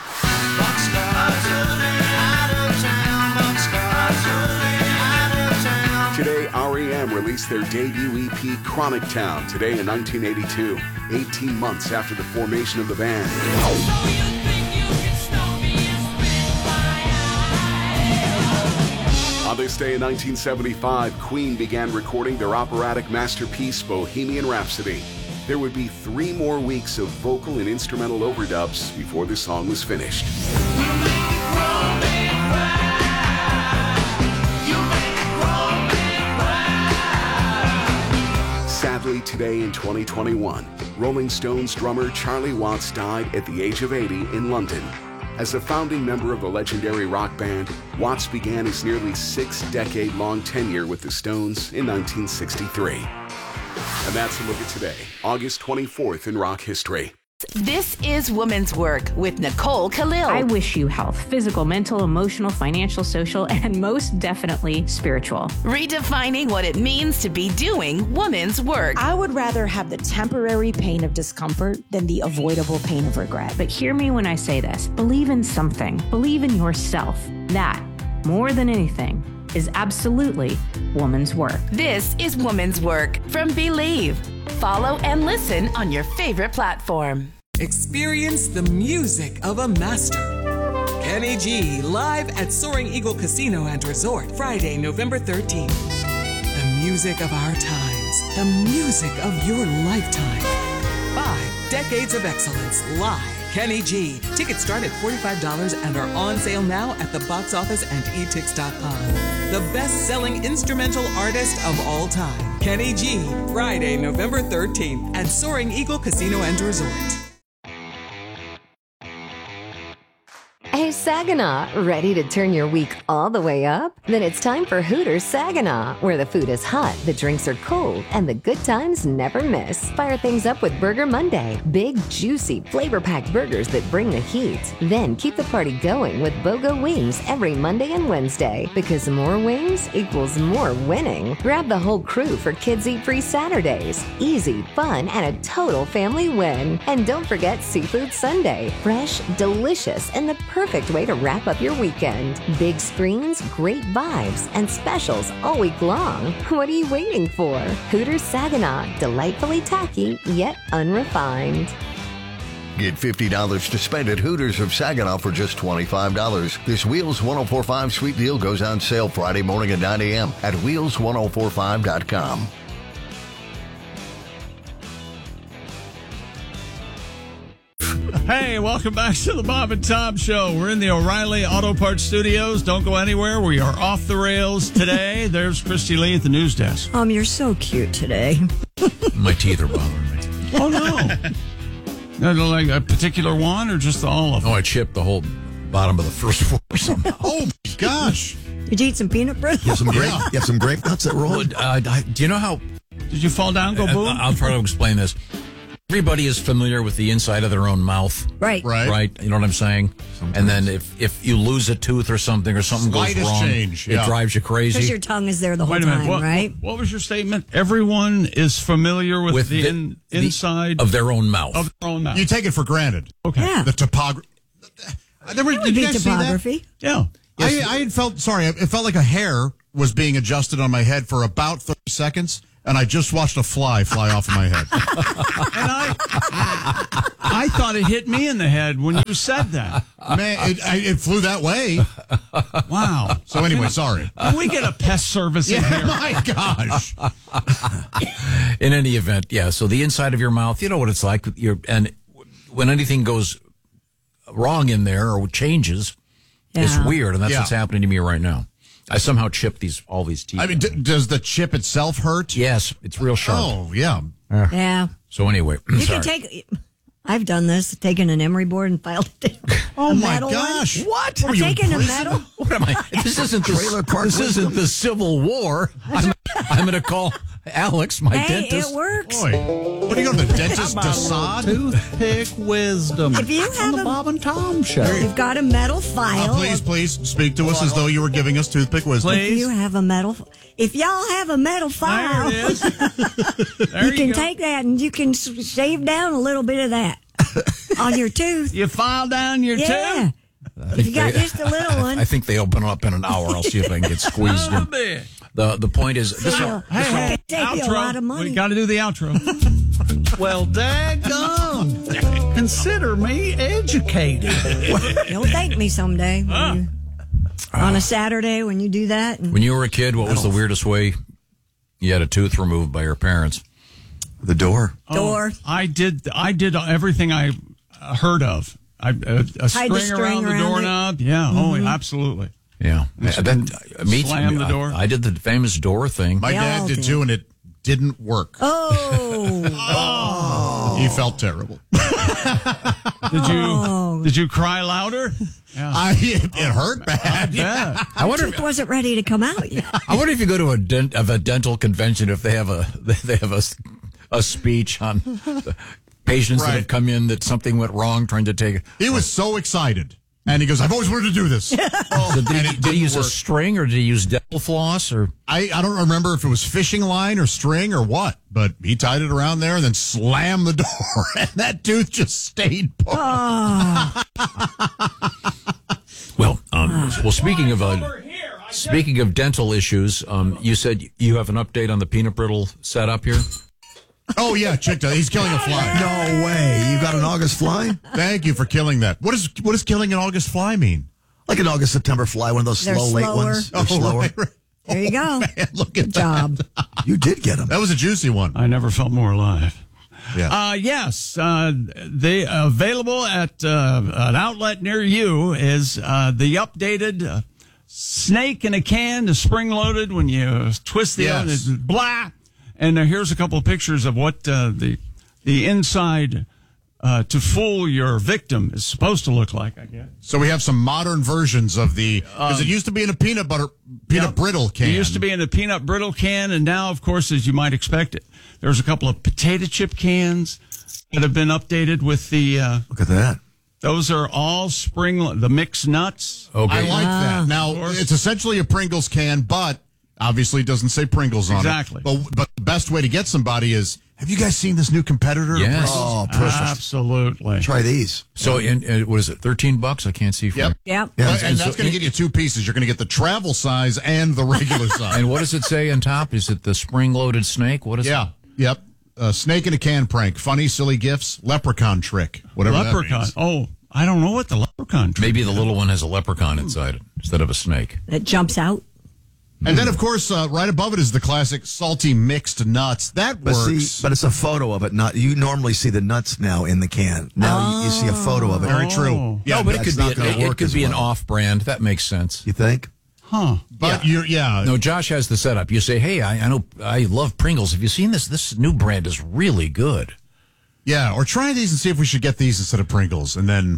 Today, R E M released their debut E P, Chronic Town, today in nineteen eighty-two, eighteen months after the formation of the band. On this day in nineteen seventy-five, Queen began recording their operatic masterpiece, Bohemian Rhapsody. There would be three more weeks of vocal and instrumental overdubs before the song was finished. Sadly, today in twenty twenty-one, Rolling Stones drummer Charlie Watts died at the age of eighty in London. As a founding member of the legendary rock band, Watts began his nearly six-decade-long tenure with the Stones in nineteen sixty-three. And that's a look at today, August twenty-fourth in rock history. This is Woman's Work with Nicole Khalil. I wish you health, physical, mental, emotional, financial, social, and most definitely spiritual. Redefining what it means to be doing woman's work. I would rather have the temporary pain of discomfort than the avoidable pain of regret. But hear me when I say this. Believe in something. Believe in yourself. That, more than anything, is absolutely woman's work. This is Woman's Work from Believe. Follow and listen on your favorite platform. Experience the music of a master. Kenny G live at Soaring Eagle Casino and Resort, Friday, November thirteenth. The music of our times. The music of your lifetime. Five decades of excellence live. Kenny G. Tickets start at forty-five dollars and are on sale now at the box office and e tix dot com. The best-selling instrumental artist of all time, Kenny G. Friday, November thirteenth at Soaring Eagle Casino and Resort. Hey, Saginaw, ready to turn your week all the way up? Then it's time for Hooters Saginaw, where the food is hot, the drinks are cold, and the good times never miss. Fire things up with Burger Monday. Big, juicy, flavor-packed burgers that bring the heat. Then keep the party going with BOGO Wings every Monday and Wednesday, because more wings equals more winning. Grab the whole crew for Kids Eat Free Saturdays. Easy, fun, and a total family win. And don't forget Seafood Sunday. Fresh, delicious, and the perfect Perfect way to wrap up your weekend. Big screens, great vibes, and specials all week long. What are you waiting for? Hooters Saginaw, delightfully tacky yet unrefined. Get fifty dollars to spend at Hooters of Saginaw for just twenty-five dollars. This Wheels ten forty-five sweet deal goes on sale Friday morning at nine a.m. at wheels ten forty-five dot com. Hey, welcome back to the Bob and Tom Show. We're in the O'Reilly Auto Parts Studios. Don't go anywhere. We are off the rails today. There's Christy Lee at the news desk. Um, you're so cute today. My teeth are bothering me. Oh, no. No, like a particular one or just all of them? Oh, I chipped the whole bottom of the first floor somehow. Oh, my gosh. Did you eat some peanut bread? You have some grape, you have some grape nuts that roll? Uh, do you know how... Did you fall down, go boom? I'll try to explain this. everybody is familiar with the inside of their own mouth. Right. Right. Right. You know what I'm saying? Sometimes. And then if, if you lose a tooth or something or something Slightest goes wrong, change, yeah. it drives you crazy. Because your tongue is there the whole Wait a minute. time, What, right? what was your statement? Everyone is familiar with, With the, the- in, the- inside of their own mouth. Of their own mouth. You take it for granted. Okay. Yeah. The topography. There were, That would did you be guys see that? topography. Yeah. I, I had felt sorry. It felt like a hair was being adjusted on my head for about thirty seconds, and I just watched a fly fly off of my head. And I, I thought it hit me in the head when you said that. Man, it, I, it flew that way. Wow. So anyway, sorry. Can we get a pest service in Yeah, here? my gosh. In any event, yeah. So the inside of your mouth, you know what it's like. You're, and when anything goes wrong in there or changes, it's Yeah. weird, and that's Yeah. what's happening to me right now. I somehow chipped these all these teeth. I mean, d- does the chip itself hurt? Yes, it's real sharp. Oh, yeah. Yeah. So anyway, You sorry. can take. I've done this, taken an emery board and filed it. Oh, A my metal one. gosh. What? I've taken a metal. What am I? This isn't the, Trailer park this wisdom. isn't the Civil War. I'm, I'm going to call Alex, my Hey, dentist. it works. Boy, what do you go to the dentist? Desaad? Toothpick wisdom. If you have a, Bob and Tom show. you've got a metal file. Uh, please, please speak to us as though you were giving us toothpick wisdom. If you have a metal, if y'all have a metal file, There it is. There you you can go. take that and you can s- shave down a little bit of that on your tooth. You file down your Yeah. tooth. If you got just a little one. I think they open up in an hour. I'll see if I can get squeezed A in. bit. The the point is, this Hey, Hey, hey, It take you a lot of money. We got to do the outro. Well, daggone. Consider me educated. You'll thank me someday. when you- on a Saturday when you do that. And when you were a kid, what was the weirdest way you had a tooth removed by your parents? The door. door. Oh, I did. I did everything I uh, heard of. I, a, a string, the string around, around the it. doorknob. Yeah. Mhm. Oh, absolutely. Yeah, Just that, uh, me slam too. the I- door. I, did the famous door thing. My They dad all did do. too, and it didn't work. Oh. He felt terrible. Did you Oh. did you cry louder? Yeah. I, it, it hurt bad. Yeah. I wonder. Tooth wasn't ready to come out yet. I wonder if you go to a dent of a dental convention if they have a they have a, a speech on the patients that Right. have come in that something went wrong trying to take it. He was so excited. And he goes, I've always wanted to do this. So did, And he, it did he didn't use a work. string or did he use dental floss or? I, I don't remember if it was fishing line or string or what, but he tied it around there and then slammed the door, and that tooth just stayed put. Well, um, well. Speaking of uh, speaking of dental issues, um, you said you have an update on the peanut brittle setup here. Oh, yeah, check that. He's killing a fly. No way. You got an August fly? Thank you for killing that. What is what does killing an August fly mean? Like an August, September fly, one of those They're slow, late slower. ones. They're Oh, slower. right, right. There you go. Man, look at Good job. You did get them. That was a juicy one. I never felt more alive. Yeah. Uh, yes, uh, they available at uh, an outlet near you is uh, the updated uh, snake in a can, the spring loaded. When you twist the Yes. end, it's blah. And uh, here's a couple of pictures of what uh, the the inside uh, to fool your victim is supposed to look like. I guess. So we have some modern versions of the, because it used to be in a peanut butter, peanut Yep. brittle can. It used to be in a peanut brittle can, and now, of course, as you might expect it, there's a couple of potato chip cans that have been updated with the. Uh, Look at that. those are all spring, the mixed nuts. Okay. I like that. Now, it's essentially a Pringles can, but obviously it doesn't say Pringles on Exactly. it. But, but the best way to get somebody is, have you guys seen this new competitor? Yes. Oh, perfect. Absolutely. Try these. So, in, uh, what is it? Thirteen bucks? I can't see. From Yep. Yep. Yeah. and, And that's so- going to get you two pieces. You're going to get the travel size and the regular size. And what does it say on top? Is it the spring-loaded snake? What is yeah. it? Yep. Uh, snake in a can prank. Funny, silly gifts. Leprechaun trick. Whatever that Leprechaun. means. Oh, I don't know what the leprechaun. Trick Maybe the little one has a leprechaun inside it instead of a snake. That jumps out. And then, of course, uh, right above it is the classic salty mixed nuts. That But works. see, but it's a photo of it. Not you normally see the nuts now in the can. Now you, you see a photo of it. Very true. Oh. Yeah, no, but it that's could be not an, gonna it work could as be an well. off-brand. That makes sense. You think? Huh. but you're, yeah. No, Josh has the setup. You say, "Hey, I, I know I love Pringles. Have you seen this? This new brand is really good." Yeah, or try these and see if we should get these instead of Pringles. And then,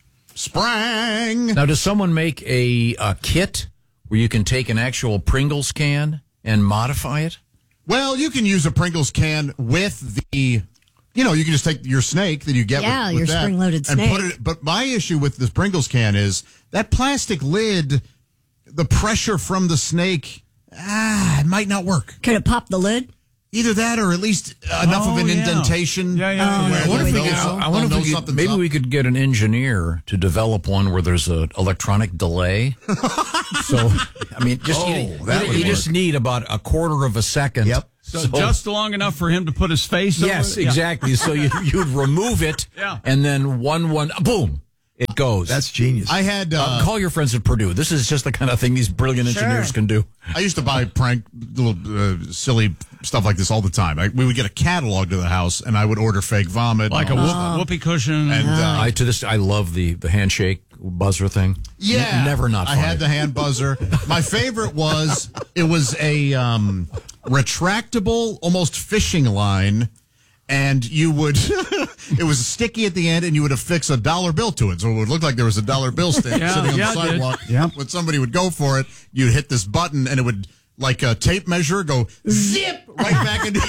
sprang! Now, does someone make a, a kit where you can take an actual Pringles can and modify it? Well, you can use a Pringles can with the you know, you can just take your snake that you get Yeah, with, with your that spring-loaded and snake. put it. But my issue with this Pringles can is that plastic lid, the pressure from the snake, ah, it might not work. Could it pop the lid? Either that or at least enough Oh, of an yeah. indentation. Yeah, yeah, where yeah. I wonder if we they'll could, know- I wonder they'll if we know could, something's maybe up. we could get an engineer to develop one where there's an electronic delay. So, I mean, just Oh, you, that you, would you just work. need about a quarter of a second. Yep. So, just long enough for him to put his face over Yes, it? Yeah. exactly. So you, you'd remove it, Yeah. and then one, one, boom, it goes. That's genius. I had uh, Uh, call your friends at Purdue. This is just the kind of thing these brilliant Sure. engineers can do. I used to buy prank little uh, silly stuff like this all the time. I, we would get a catalog to the house, and I would order fake vomit, Like a and all whoop, that. whoopee cushion. And uh, I to this I love the the handshake buzzer thing. yeah, N- never not. I Funny. had the hand buzzer. My favorite was it was a um, retractable, almost fishing line. And you would, it was sticky at the end, and you would affix a dollar bill to it. So it would look like there was a dollar bill stand Yeah, sitting on yeah, the it did. sidewalk. Yep. When somebody would go for it, you'd hit this button, and it would, like a tape measure, go zip right back into.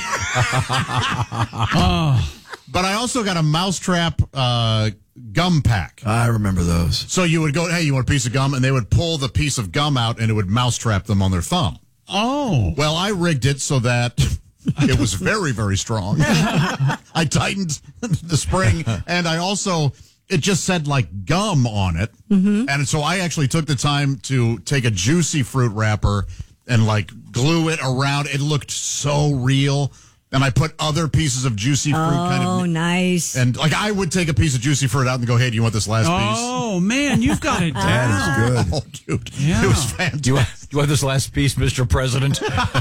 Oh. But I also got a mousetrap uh, gum pack. I remember those. So you would go, hey, you want a piece of gum? And they would pull the piece of gum out, and it would mousetrap them on their thumb. Oh. Well, I rigged it so that it was very, very strong. I tightened the spring, and I also, it just said like gum on it. Mm-hmm. And so I actually took the time to take a Juicy Fruit wrapper and like glue it around. It looked so real. And I put other pieces of Juicy Fruit Oh, kind of. nice. And like I would take a piece of Juicy Fruit out and go, hey, do you want this last piece? Oh, man, you've got it down. That is good. Oh, dude. Yeah. It was fantastic. Do you, want, do you want this last piece, Mister President?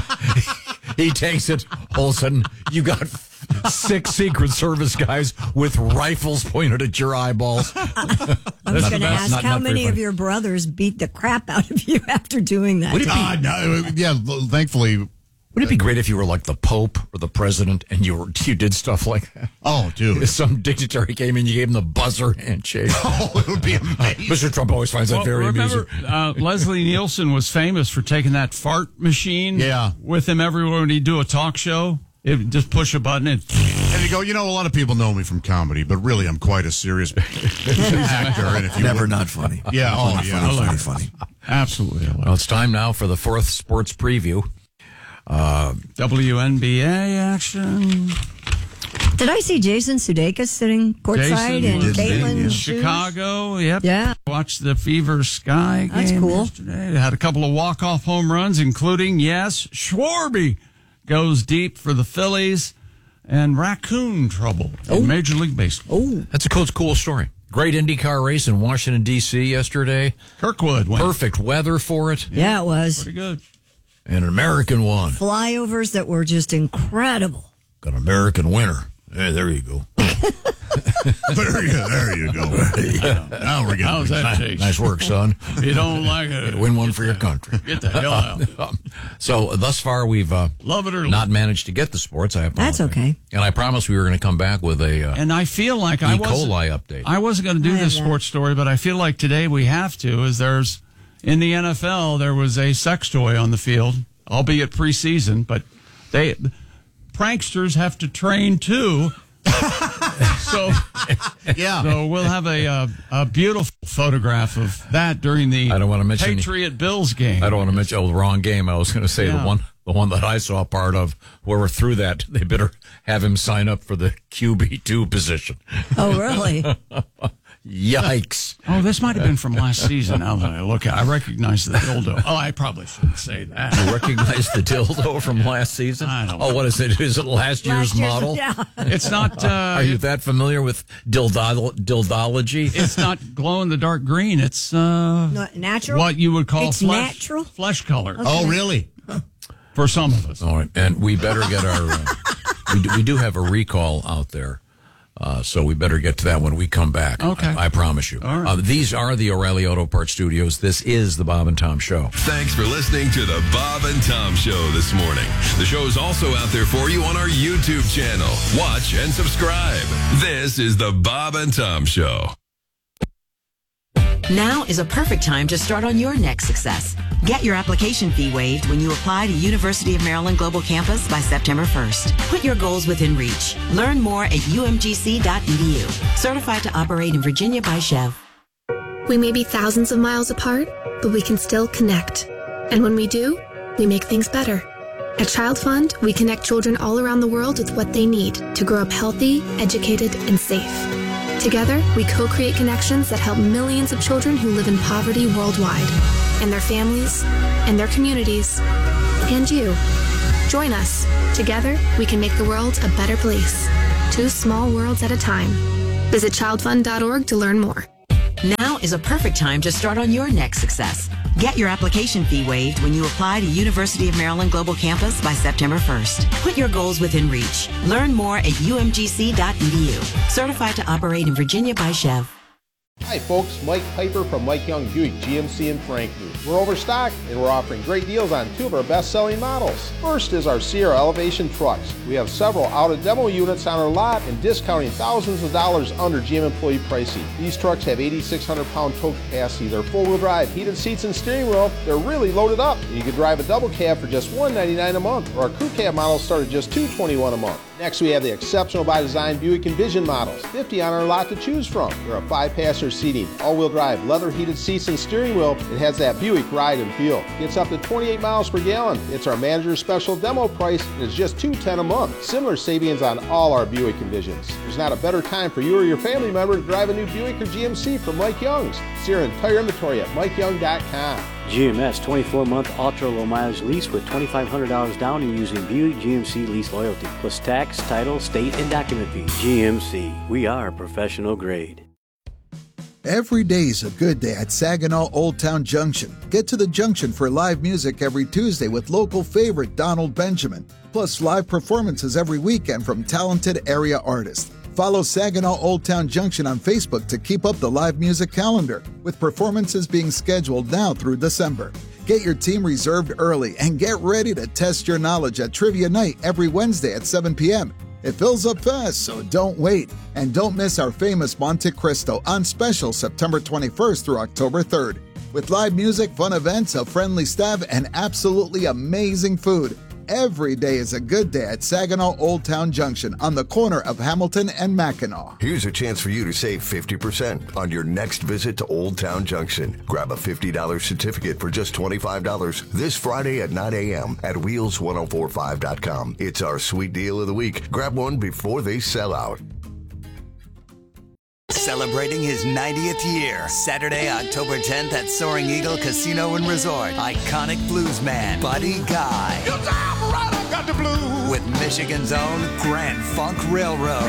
He takes it. All of a sudden, you got six Secret Service guys with rifles pointed at your eyeballs. I was going to ask not- how not very many of funny. your brothers beat the crap out of you after doing that. Would it be- God, no, yeah, thankfully. Would it be great if you were like the Pope or the President and you were you did stuff like that? Oh, dude. If some dignitary came in, you gave him the buzzer handshake. Oh, it would be amazing. Mister Trump always finds that Well, very remember, amusing. uh, Leslie Nielsen was famous for taking that fart machine Yeah. with him everywhere when he'd do a talk show. It would just push a button and And you go, you know, a lot of people know me from comedy, but really I'm quite a serious actor. And if you Never look- not funny. Yeah, oh, Funny, yeah. funny, I funny, like- funny. absolutely. Well, it's time now for the fourth sports preview. Uh, W N B A action. Did I see Jason Sudeikis sitting courtside Jason and was Caitlin in shoes? Chicago. Yep. Yeah. Watched the Fever Sky That's game cool. yesterday. They had a couple of walk-off home runs, including, yes, Schwarby goes deep for the Phillies and raccoon trouble in Major League Baseball. Oh, that's a cool, cool story. Great IndyCar race in Washington, D C yesterday. Kirkwood went. Perfect weather for it. yeah, it was. Pretty good. And an American won. Flyovers that were just incredible. Got an American winner. Hey, there you go. there, you, there you go. Now we're getting How's that nice, taste? nice work, son. If you don't like it, Win one for your country. get the hell out. So thus far, we've uh, Love it or not managed to get the sports. I apologize. That's okay. And I promised we were going to come back with a uh, And I feel like I E. wasn't, coli update. I wasn't going to do I have this that. sports story, but I feel like today we have to. Is there's in the N F L there was a sex toy on the field, albeit preseason, but they pranksters have to train too. so Yeah. so we'll have a uh, a beautiful photograph of that during the I don't want to mention any- Patriot Bills game. I don't want to mention oh the wrong game. I was going to say Yeah. the one the one that I saw part of. Whoever threw that, they better have him sign up for the Q B two position. Oh, really? Yikes! Oh, this might have been from last season. Now that I look at, it. I recognize the dildo. Oh, I probably shouldn't say that. You recognize the dildo from last season? I don't oh, what is it? Is it last year's Last year's- model? yeah. It's not. Uh, Are you that familiar with dildol- dildology? It's not glow in the dark green. It's uh, Not natural? what you would call It's flesh, natural? flesh color Oh, really? for some of us. All right, and we better get our. Uh, we, do, we do have a recall out there, uh, so we better get to that when we come back. Okay. I, I promise you. All right. Uh, these are the O'Reilly Auto Parts Studios. This is the Bob and Tom Show. Thanks for listening to the Bob and Tom Show this morning. The show is also out there for you on our YouTube channel. Watch and subscribe. This is the Bob and Tom Show. Now is a perfect time to start on your next success. Get your application fee waived when you apply to University of Maryland Global Campus by September first. Put your goals within reach. Learn more at U M G C dot E D U. Certified to operate in Virginia by Chev. We may be thousands of miles apart, but we can still connect. And when we do, we make things better. At Child Fund, we connect children all around the world with what they need to grow up healthy, educated, and safe. Together, we co-create connections that help millions of children who live in poverty worldwide, and their families, and their communities, and you. Join us. Together, we can make the world a better place. Two small worlds at a time. Visit child fund dot org to learn more. Now is a perfect time to start on your next success. Get your application fee waived when you apply to University of Maryland Global Campus by September first. Put your goals within reach. Learn more at U M G C dot E D U. Certified to operate in Virginia by Chev. Hi folks, Mike Piper from Mike Young Buick G M C in Frankfort. We're overstocked and we're offering great deals on two of our best-selling models. First is our Sierra Elevation trucks. We have several out-of-demo units on our lot and discounting thousands of dollars under G M employee pricing. These trucks have eighty-six hundred pound tow capacity. They're four-wheel drive, heated seats and steering wheel. They're really loaded up. You can drive a double cab for just one hundred ninety-nine dollars a month, or our crew cab models start at just two hundred twenty-one dollars a month. Next, we have the exceptional by design Buick Envision models, fifty on our lot to choose from. There are five passenger seating, all-wheel drive, leather heated seats and steering wheel. It has that Buick ride and feel. Gets up to twenty-eight miles per gallon. It's our manager's special demo price, and it's just two hundred ten dollars a month. Similar savings on all our Buick Envisions. There's not a better time for you or your family member to drive a new Buick or G M C from Mike Young's. See our entire inventory at mike young dot com. G M S twenty-four month ultra low mileage lease with twenty-five hundred dollars down and using Buick G M C lease loyalty, plus tax, title, state, and document fee. G M C, we are professional grade. Every day's a good day at Saginaw Old Town Junction. Get to the junction for live music every Tuesday with local favorite Donald Benjamin, plus live performances every weekend from talented area artists. Follow Saginaw Old Town Junction on Facebook to keep up the live music calendar, with performances being scheduled now through December. Get your team reserved early and get ready to test your knowledge at Trivia Night every Wednesday at seven p.m. It fills up fast, so don't wait. And don't miss our famous Monte Cristo on special September twenty-first through October third. With live music, fun events, a friendly staff, and absolutely amazing food. Every day is a good day at Saginaw Old Town Junction on the corner of Hamilton and Mackinac. Here's a chance for you to save fifty percent on your next visit to Old Town Junction. Grab a fifty dollars certificate for just twenty-five dollars this Friday at nine a.m. at wheels ten forty-five dot com. It's our sweet deal of the week. Grab one before they sell out. Celebrating his ninetieth year, Saturday, October tenth at Soaring Eagle Casino and Resort. Iconic bluesman Buddy Guy. You time right, I got the blues. With Michigan's own Grand Funk Railroad.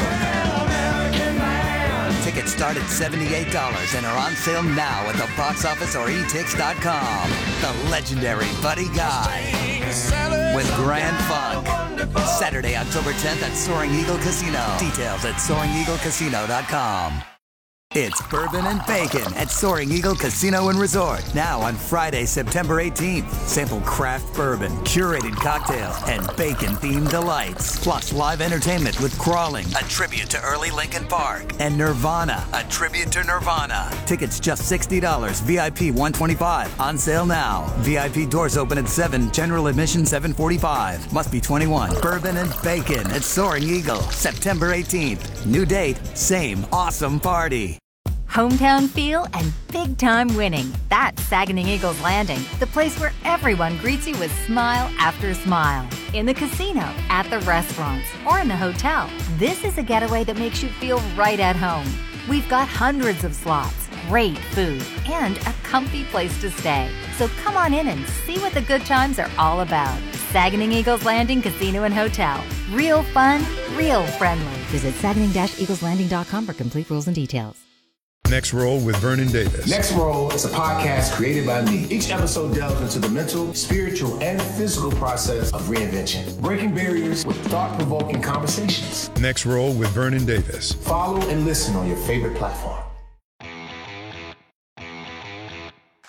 Tickets start at seventy-eight dollars and are on sale now at the box office or e tix dot com. The legendary Buddy Guy with Grand Funk. Saturday, October tenth at Soaring Eagle Casino. Details at soaring eagle casino dot com. It's Bourbon and Bacon at Soaring Eagle Casino and Resort. Now on Friday, September eighteenth. Sample craft bourbon, curated cocktails, and bacon-themed delights. Plus live entertainment with Crawling, a tribute to early Linkin Park, and Nirvana, a tribute to Nirvana. Tickets just sixty dollars, V I P one hundred twenty-five dollars. On sale now. V I P doors open at seven, general admission seven forty-five. Must be twenty-one. Bourbon and Bacon at Soaring Eagle, September eighteenth. New date, same awesome party. Hometown feel and big-time winning. That's Saganing Eagles Landing, the place where everyone greets you with smile after smile. In the casino, at the restaurants, or in the hotel, this is a getaway that makes you feel right at home. We've got hundreds of slots, great food, and a comfy place to stay. So come on in and see what the good times are all about. Saganing Eagles Landing Casino and Hotel. Real fun, real friendly. Visit saganing eagles landing dot com for complete rules and details. Next Roll with Vernon Davis. Next Roll is a podcast created by me. Each episode delves into the mental, spiritual, and physical process of reinvention, breaking barriers with thought-provoking conversations. Next Roll with Vernon Davis. Follow and listen on your favorite platform.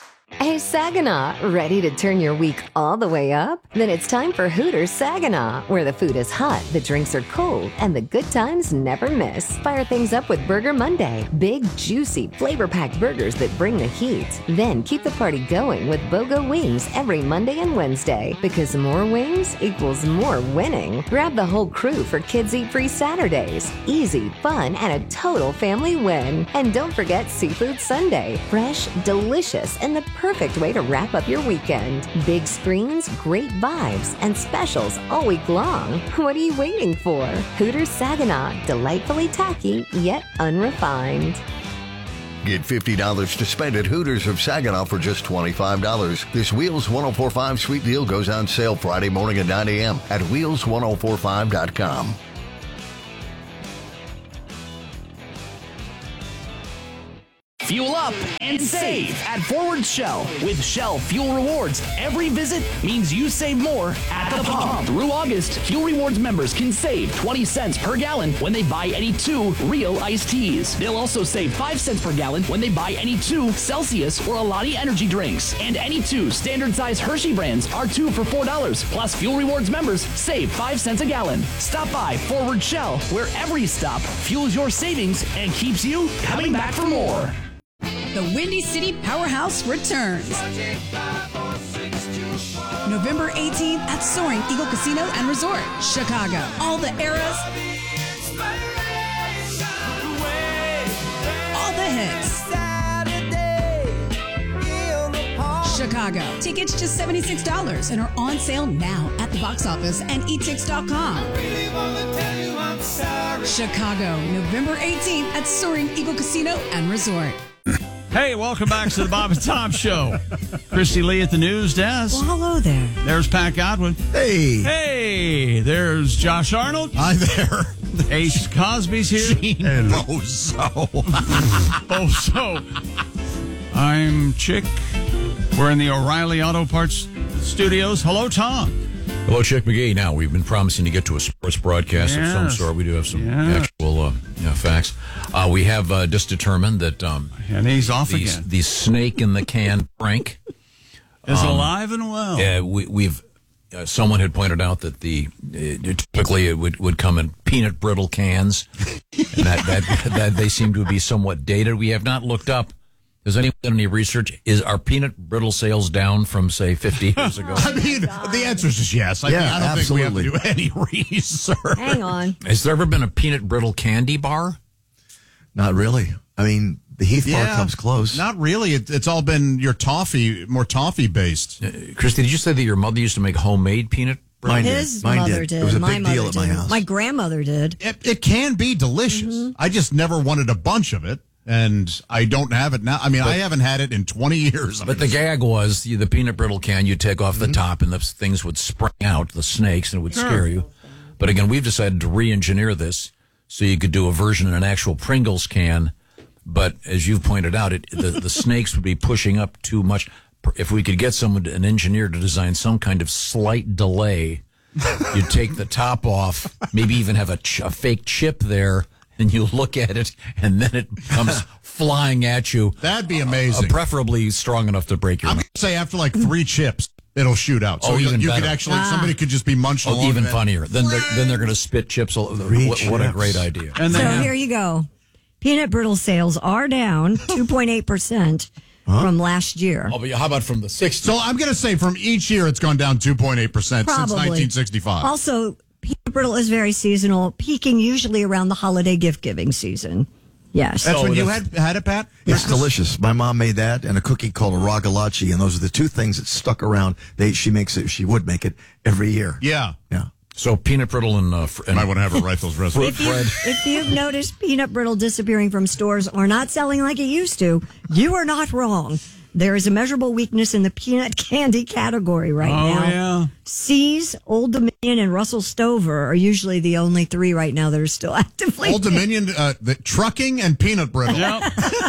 Hey, Saginaw, ready to turn your week all the way up? Then it's time for Hooters Saginaw, where the food is hot, the drinks are cold, and the good times never miss. Fire things up with Burger Monday. Big, juicy, flavor-packed burgers that bring the heat. Then keep the party going with BOGO Wings every Monday and Wednesday, because more wings equals more winning. Grab the whole crew for Kids Eat Free Saturdays. Easy, fun, and a total family win. And don't forget Seafood Sunday. Fresh, delicious, and the perfect way to wrap up your weekend. Big screens, great vibes, and specials all week long. What are you waiting for? Hooters Saginaw, delightfully tacky, yet unrefined. Get fifty dollars to spend at Hooters of Saginaw for just twenty-five dollars. This Wheels ten forty-five sweet deal goes on sale Friday morning at nine a.m. at wheels ten forty-five dot com. Fuel up and save at Forward Shell. With Shell Fuel Rewards, every visit means you save more at the pump. Through August, Fuel Rewards members can save twenty cents per gallon when they buy any two real iced teas. They'll also save five cents per gallon when they buy any two Celsius or Alani energy drinks. And any two standard size Hershey brands are two for four dollars. Plus, Fuel Rewards members save five cents a gallon. Stop by Forward Shell, where every stop fuels your savings and keeps you coming back for more. The Windy City Powerhouse returns November eighteenth at Soaring Eagle Casino and Resort, Chicago. All the eras, all the hits. Chicago. Tickets just seventy-six dollars and are on sale now at the box office and e tix dot com. Chicago, November eighteenth at Soaring Eagle Casino and Resort. Hey, welcome back to the Bob and Tom Show. Christy Lee at the news desk. Well, hello there. There's Pat Godwin. Hey. Hey, there's Josh Arnold. Hi there. Ace Cosby's here. Gene Bozo. Bozo. I'm Chick. We're in the O'Reilly Auto Parts studios. Hello, Tom. Hello, Chick McGee. Now, we've been promising to get to a sports broadcast Yes. of some sort. We do have some Yes. actual uh, yeah, facts. Uh, we have uh, just determined that um, and he's off the, again. the snake in the can prank is um, alive and well. Yeah, we, we've uh, someone had pointed out that the uh, typically it would, would come in peanut brittle cans, and that, that that they seem to be somewhat dated. We have not looked up. Has anyone done any research? Is our peanut brittle sales down from, say, fifty years ago? I mean, the answer is just yes. I, Yeah, mean, I don't absolutely. think we have to do any research. Hang on. Has there ever been a peanut brittle candy bar? Not really. I mean, the Heath Bar comes close. Not really. It, it's all been your toffee, more toffee based. Uh, Christy, did you say that your mother used to make homemade peanut brittle? Mine did. His Mine mother did. did. It was a My big mother deal at my did. house. My grandmother did. It, it can be delicious. Mm-hmm. I just never wanted a bunch of it, and I don't have it now. I mean, But- I haven't had it in twenty years. I But mean, the gag was the, the peanut brittle can, you take off the top and the things would spring out, the snakes, and it would Sure. scare you. But again, we've decided to re-engineer this so you could do a version in an actual Pringles can. But as you've pointed out, it the, the snakes would be pushing up too much. If we could get someone, an engineer, to design some kind of slight delay, you'd take the top off, maybe even have a, ch- a fake chip there, and you look at it, and then it comes flying at you. That'd be amazing. Uh, preferably strong enough to break your I'm neck. going to say after like three chips, it'll shoot out. So Oh, you, even you could better. actually, Ah. somebody could just be munching Oh, along. even and- funnier. Then they're, then they're going to spit chips. all- Three What, what a chips. great idea. And So they have- here you go. Peanut brittle sales are down two point eight percent from last year. Oh, but how about from the sixties? So I'm going to say from each year, it's gone down two point eight percent since Probably. nineteen sixty-five. Also, peanut brittle is very seasonal, peaking usually around the holiday gift giving season. Yes. That's Oh, when you that's- had had it, Pat? It's delicious. My mom made that and a cookie called a ragalachi, and those are the two things that stuck around. They she makes it. She would make it every year. Yeah. Yeah. So peanut brittle and, uh, fr- and Might want to have her write those recipes. If, you, if you've noticed peanut brittle disappearing from stores or not selling like it used to, you are not wrong. There is a measurable weakness in the peanut candy category right Oh, now. yeah. See's, Old Dominion, and Russell Stover are usually the only three right now that are still actively. Old Dominion, uh, the trucking and peanut brittle. Yep.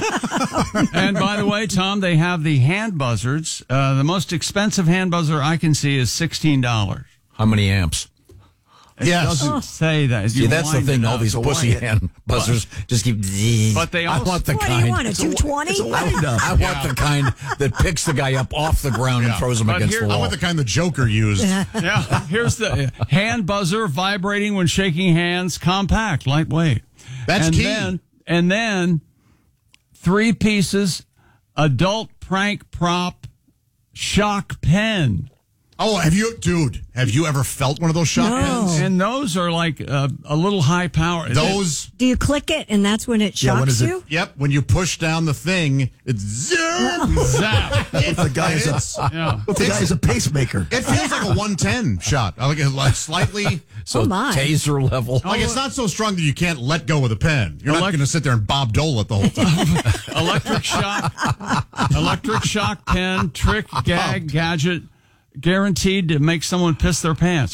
And by the way, Tom, they have the hand buzzards. Uh, the most expensive hand buzzer I can see is sixteen dollars. how many amps? It Yes. doesn't say that. See, You that's the wind thing. it All up. these It's a pussy wind. hand buzzers just keep. But they I also- want the What do kind. you want, a It's a- two twenty? it's a wind up. I want the kind that picks the guy up off the ground and Yeah. throws him But against here- the I wall. want the kind the Joker used. Yeah, here's the hand buzzer vibrating when shaking hands, compact, lightweight. That's and key. Then, and then three pieces, adult prank prop, shock pen. Oh, have you, dude? Have you ever felt one of those shock No. pens? And those are like uh, a little high power. Those. Do you click it and that's when it Yeah, shocks when is it- you? Yep. When you push down the thing, it's zap. Zap. If the guy is It's- a, Yeah. if the guy is a pacemaker. It feels like a one ten shot. I Like, like slightly. so Oh, my. taser level. Like it's not so strong that you can't let go of the pen. You're not Elect- going to sit there and Bob Dole it the whole time. Electric shock, electric shock pen, trick, gag, gadget, guaranteed to make someone piss their pants.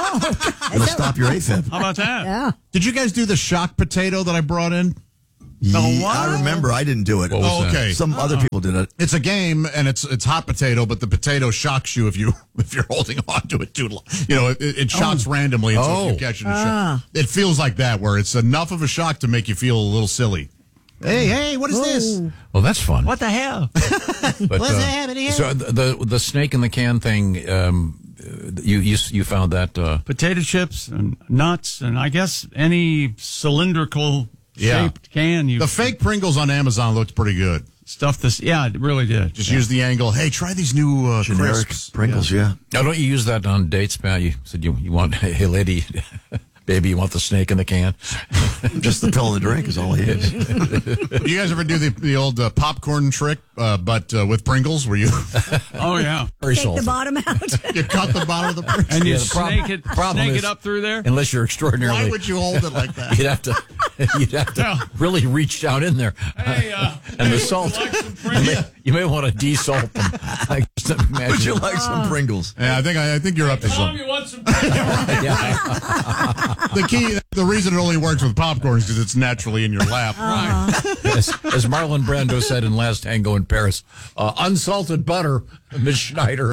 It'll stop your AFib. How about that? Yeah. Did you guys do the shock potato that I brought in? Ye- what? I remember. I didn't do it. What was Oh, that? okay. Some other people did it. It's a game, and it's it's hot potato, but the potato shocks you if you if you're holding on to it too long. You know, it, it shocks randomly, and so if Oh. you catch it, it, shock. It feels like that, where it's enough of a shock to make you feel a little silly. Hey, hey, what is this? Well, that's fun. What the hell? But, What's uh, happening here? So the, the the snake in the can thing, um, you you you found that uh, Potato chips and nuts, and I guess any cylindrical Yeah. shaped can you The fake Pringles on Amazon looked pretty good. stuff this. Yeah, it really did. Just Yeah. use the angle. Hey, try these new uh, Generic crisps. Pringles, yeah. now don't you use that on dates, Pat? You said you you want hey lady, baby, you want the snake in the can? Just the pill in the drink is all he is. You guys ever do the the old uh, popcorn trick, uh, but uh, with Pringles, where you Oh yeah, Very Take salty. the bottom out. you cut the bottom of the Pringles? and you Yeah, the problem- snake it, problem snake is- it up through there. Unless you're extraordinarily, Why would you hold it like that? you'd have to you'd have to Yeah. really reach down in there. Hey, uh, and the hey, salt, would you like some you, Pringles? may, you may want to de-salt them. I just imagine. Would you like some Pringles? Yeah, I think I, I think you're up to Tom, something. you want some? Yeah. The key, the reason it only works with popcorn is because it's naturally in your lap. Right. as, as Marlon Brando said in Last Tango in Paris, uh, unsalted butter, Miss Schneider.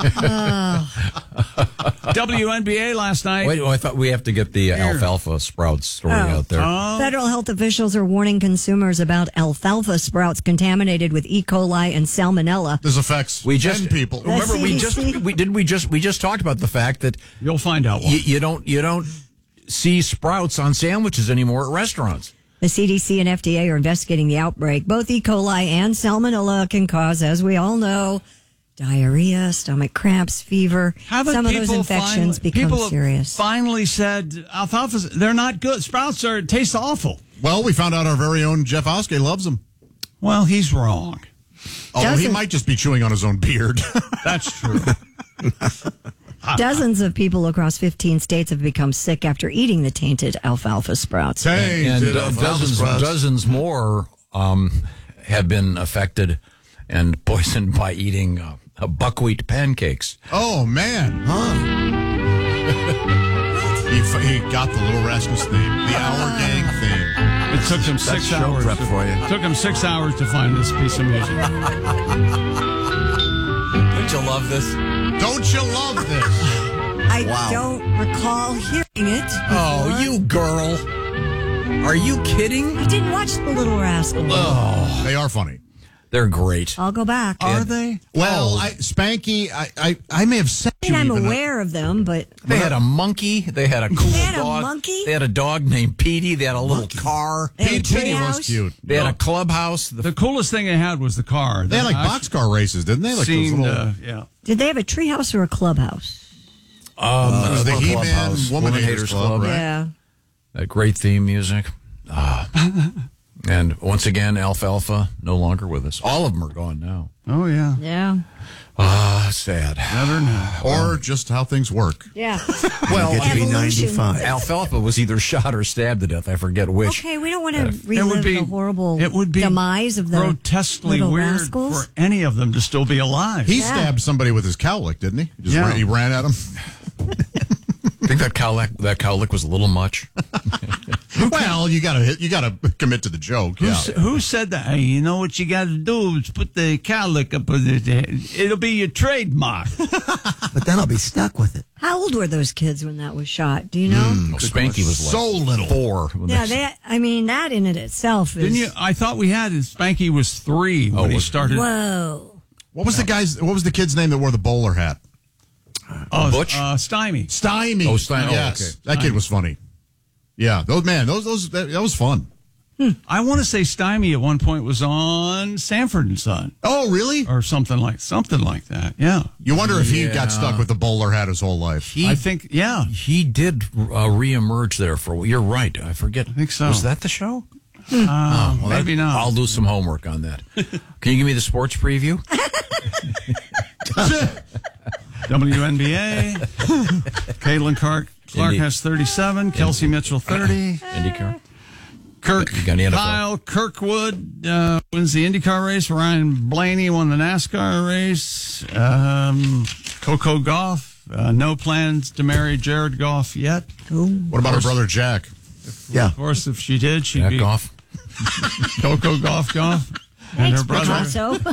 W N B A last night. Wait, oh, I thought we have to get the uh, Here. alfalfa sprouts story Oh. out there. Federal health officials are warning consumers about alfalfa sprouts contaminated with E. coli and salmonella. This affects We just ten people. The remember we C D C. just we did we just we just talked about the fact that You'll find out why. you, you don't you don't see sprouts on sandwiches anymore at restaurants. The C D C and F D A are investigating the outbreak. Both E. coli and salmonella can cause, as we all know, diarrhea, stomach cramps, fever. Haven't Some of those people infections finally, become people have serious. finally said alfalfa's they're not good. Sprouts are taste awful. Well, we found out our very own Jeff Oskey loves them. Well, he's wrong. Although he Doesn't- might just be chewing on his own beard. That's true. Dozens of people across fifteen states have become sick after eating the tainted alfalfa sprouts. Hey, and did uh, alfalfa dozens sprouts. dozens more um, have been affected and poisoned by eating uh, uh, buckwheat pancakes. Oh man, he, f- he got the Little Rascals theme, the Our Gang theme. It took him That's six show hours. prep to, for you. Took him six hours to find this piece of music. Don't you love this? Don't you love this? I Wow. don't recall hearing it. Oh, before. you girl! Are you kidding? I didn't watch The Little Rascals. Oh, They are funny. they're great. I'll go back. Are they? Well, Oh. I, Spanky, I, I, I may have sent I you mean, I'm even a- aware of them, but They had a monkey. They had a cool They had a dog. monkey? They had a dog named Petey. They had a little car. They had a Petey treehouse? was cute. They had a clubhouse. The, The coolest thing they had was the car. They had like I boxcar races, didn't they? Like those seemed, little, uh, yeah. did they have a treehouse or a clubhouse? um, uh, the Clubhouse. He-Man Woman Haters Club, right? Yeah. That great theme music. Ah. And once again, Alfalfa no longer with us. All of them are gone now. Oh yeah. Yeah. Ah, sad. Better now. Or just how things work. Yeah. Well, Get to be Evolution. ninety-five. Alfalfa was either shot or stabbed to death. I forget which. Okay, we don't want to It relive would be the horrible it would be demise of the grotesquely Little weird Rascals. for any of them to still be alive. He Yeah. stabbed somebody with his cowlick, didn't he? Just Yeah. ran, he ran at him. I think that cowlick, that cowlick was a little much. Well, you gotta you gotta commit to the joke. Who, Yeah. s- who said that? Hey, you know what you got to do is put the cowlick up with it. It'll be your trademark. But then I'll be stuck with it. How old were those kids when that was shot? Do you know? Oh, Spanky was like so little. four. when Yeah, that's- that. I mean, that in it itself is. Didn't you? I thought we had it. Spanky was three when he was- started. Whoa. What was the guy's? What was the kid's name that wore the bowler hat? Oh, Butch? Uh, Stymie. Stymie. Oh, Stymie. Oh, Yes, okay. that kid was funny. Yeah, those man, those those that, that was fun. I want to say Stymie at one point was on Sanford and Son. Oh, really? Or something like something like that. Yeah. You wonder if he Yeah. got stuck with the bowler hat his whole life. He, I think. Yeah. he did uh, reemerge there for. You're right. I forget. I think so. Was that the show? Uh, Oh, well, maybe that- not. I'll do some homework on that. Can you give me the sports preview? W N B A. Caitlin Clark, Clark Indy. has thirty-seven. Kelsey Mitchell, thirty. IndyCar. Kirk You got any N F L? Kyle Kirkwood uh, wins the IndyCar race. Ryan Blaney won the NASCAR race. Um, Coco Gauff, uh, no plans to marry Jared Goff yet. What about her brother Jack? Yeah. Of course, if she did, she'd Jack be Goff. Coco Gauff Goff. And Thanks, her brother. Picasso.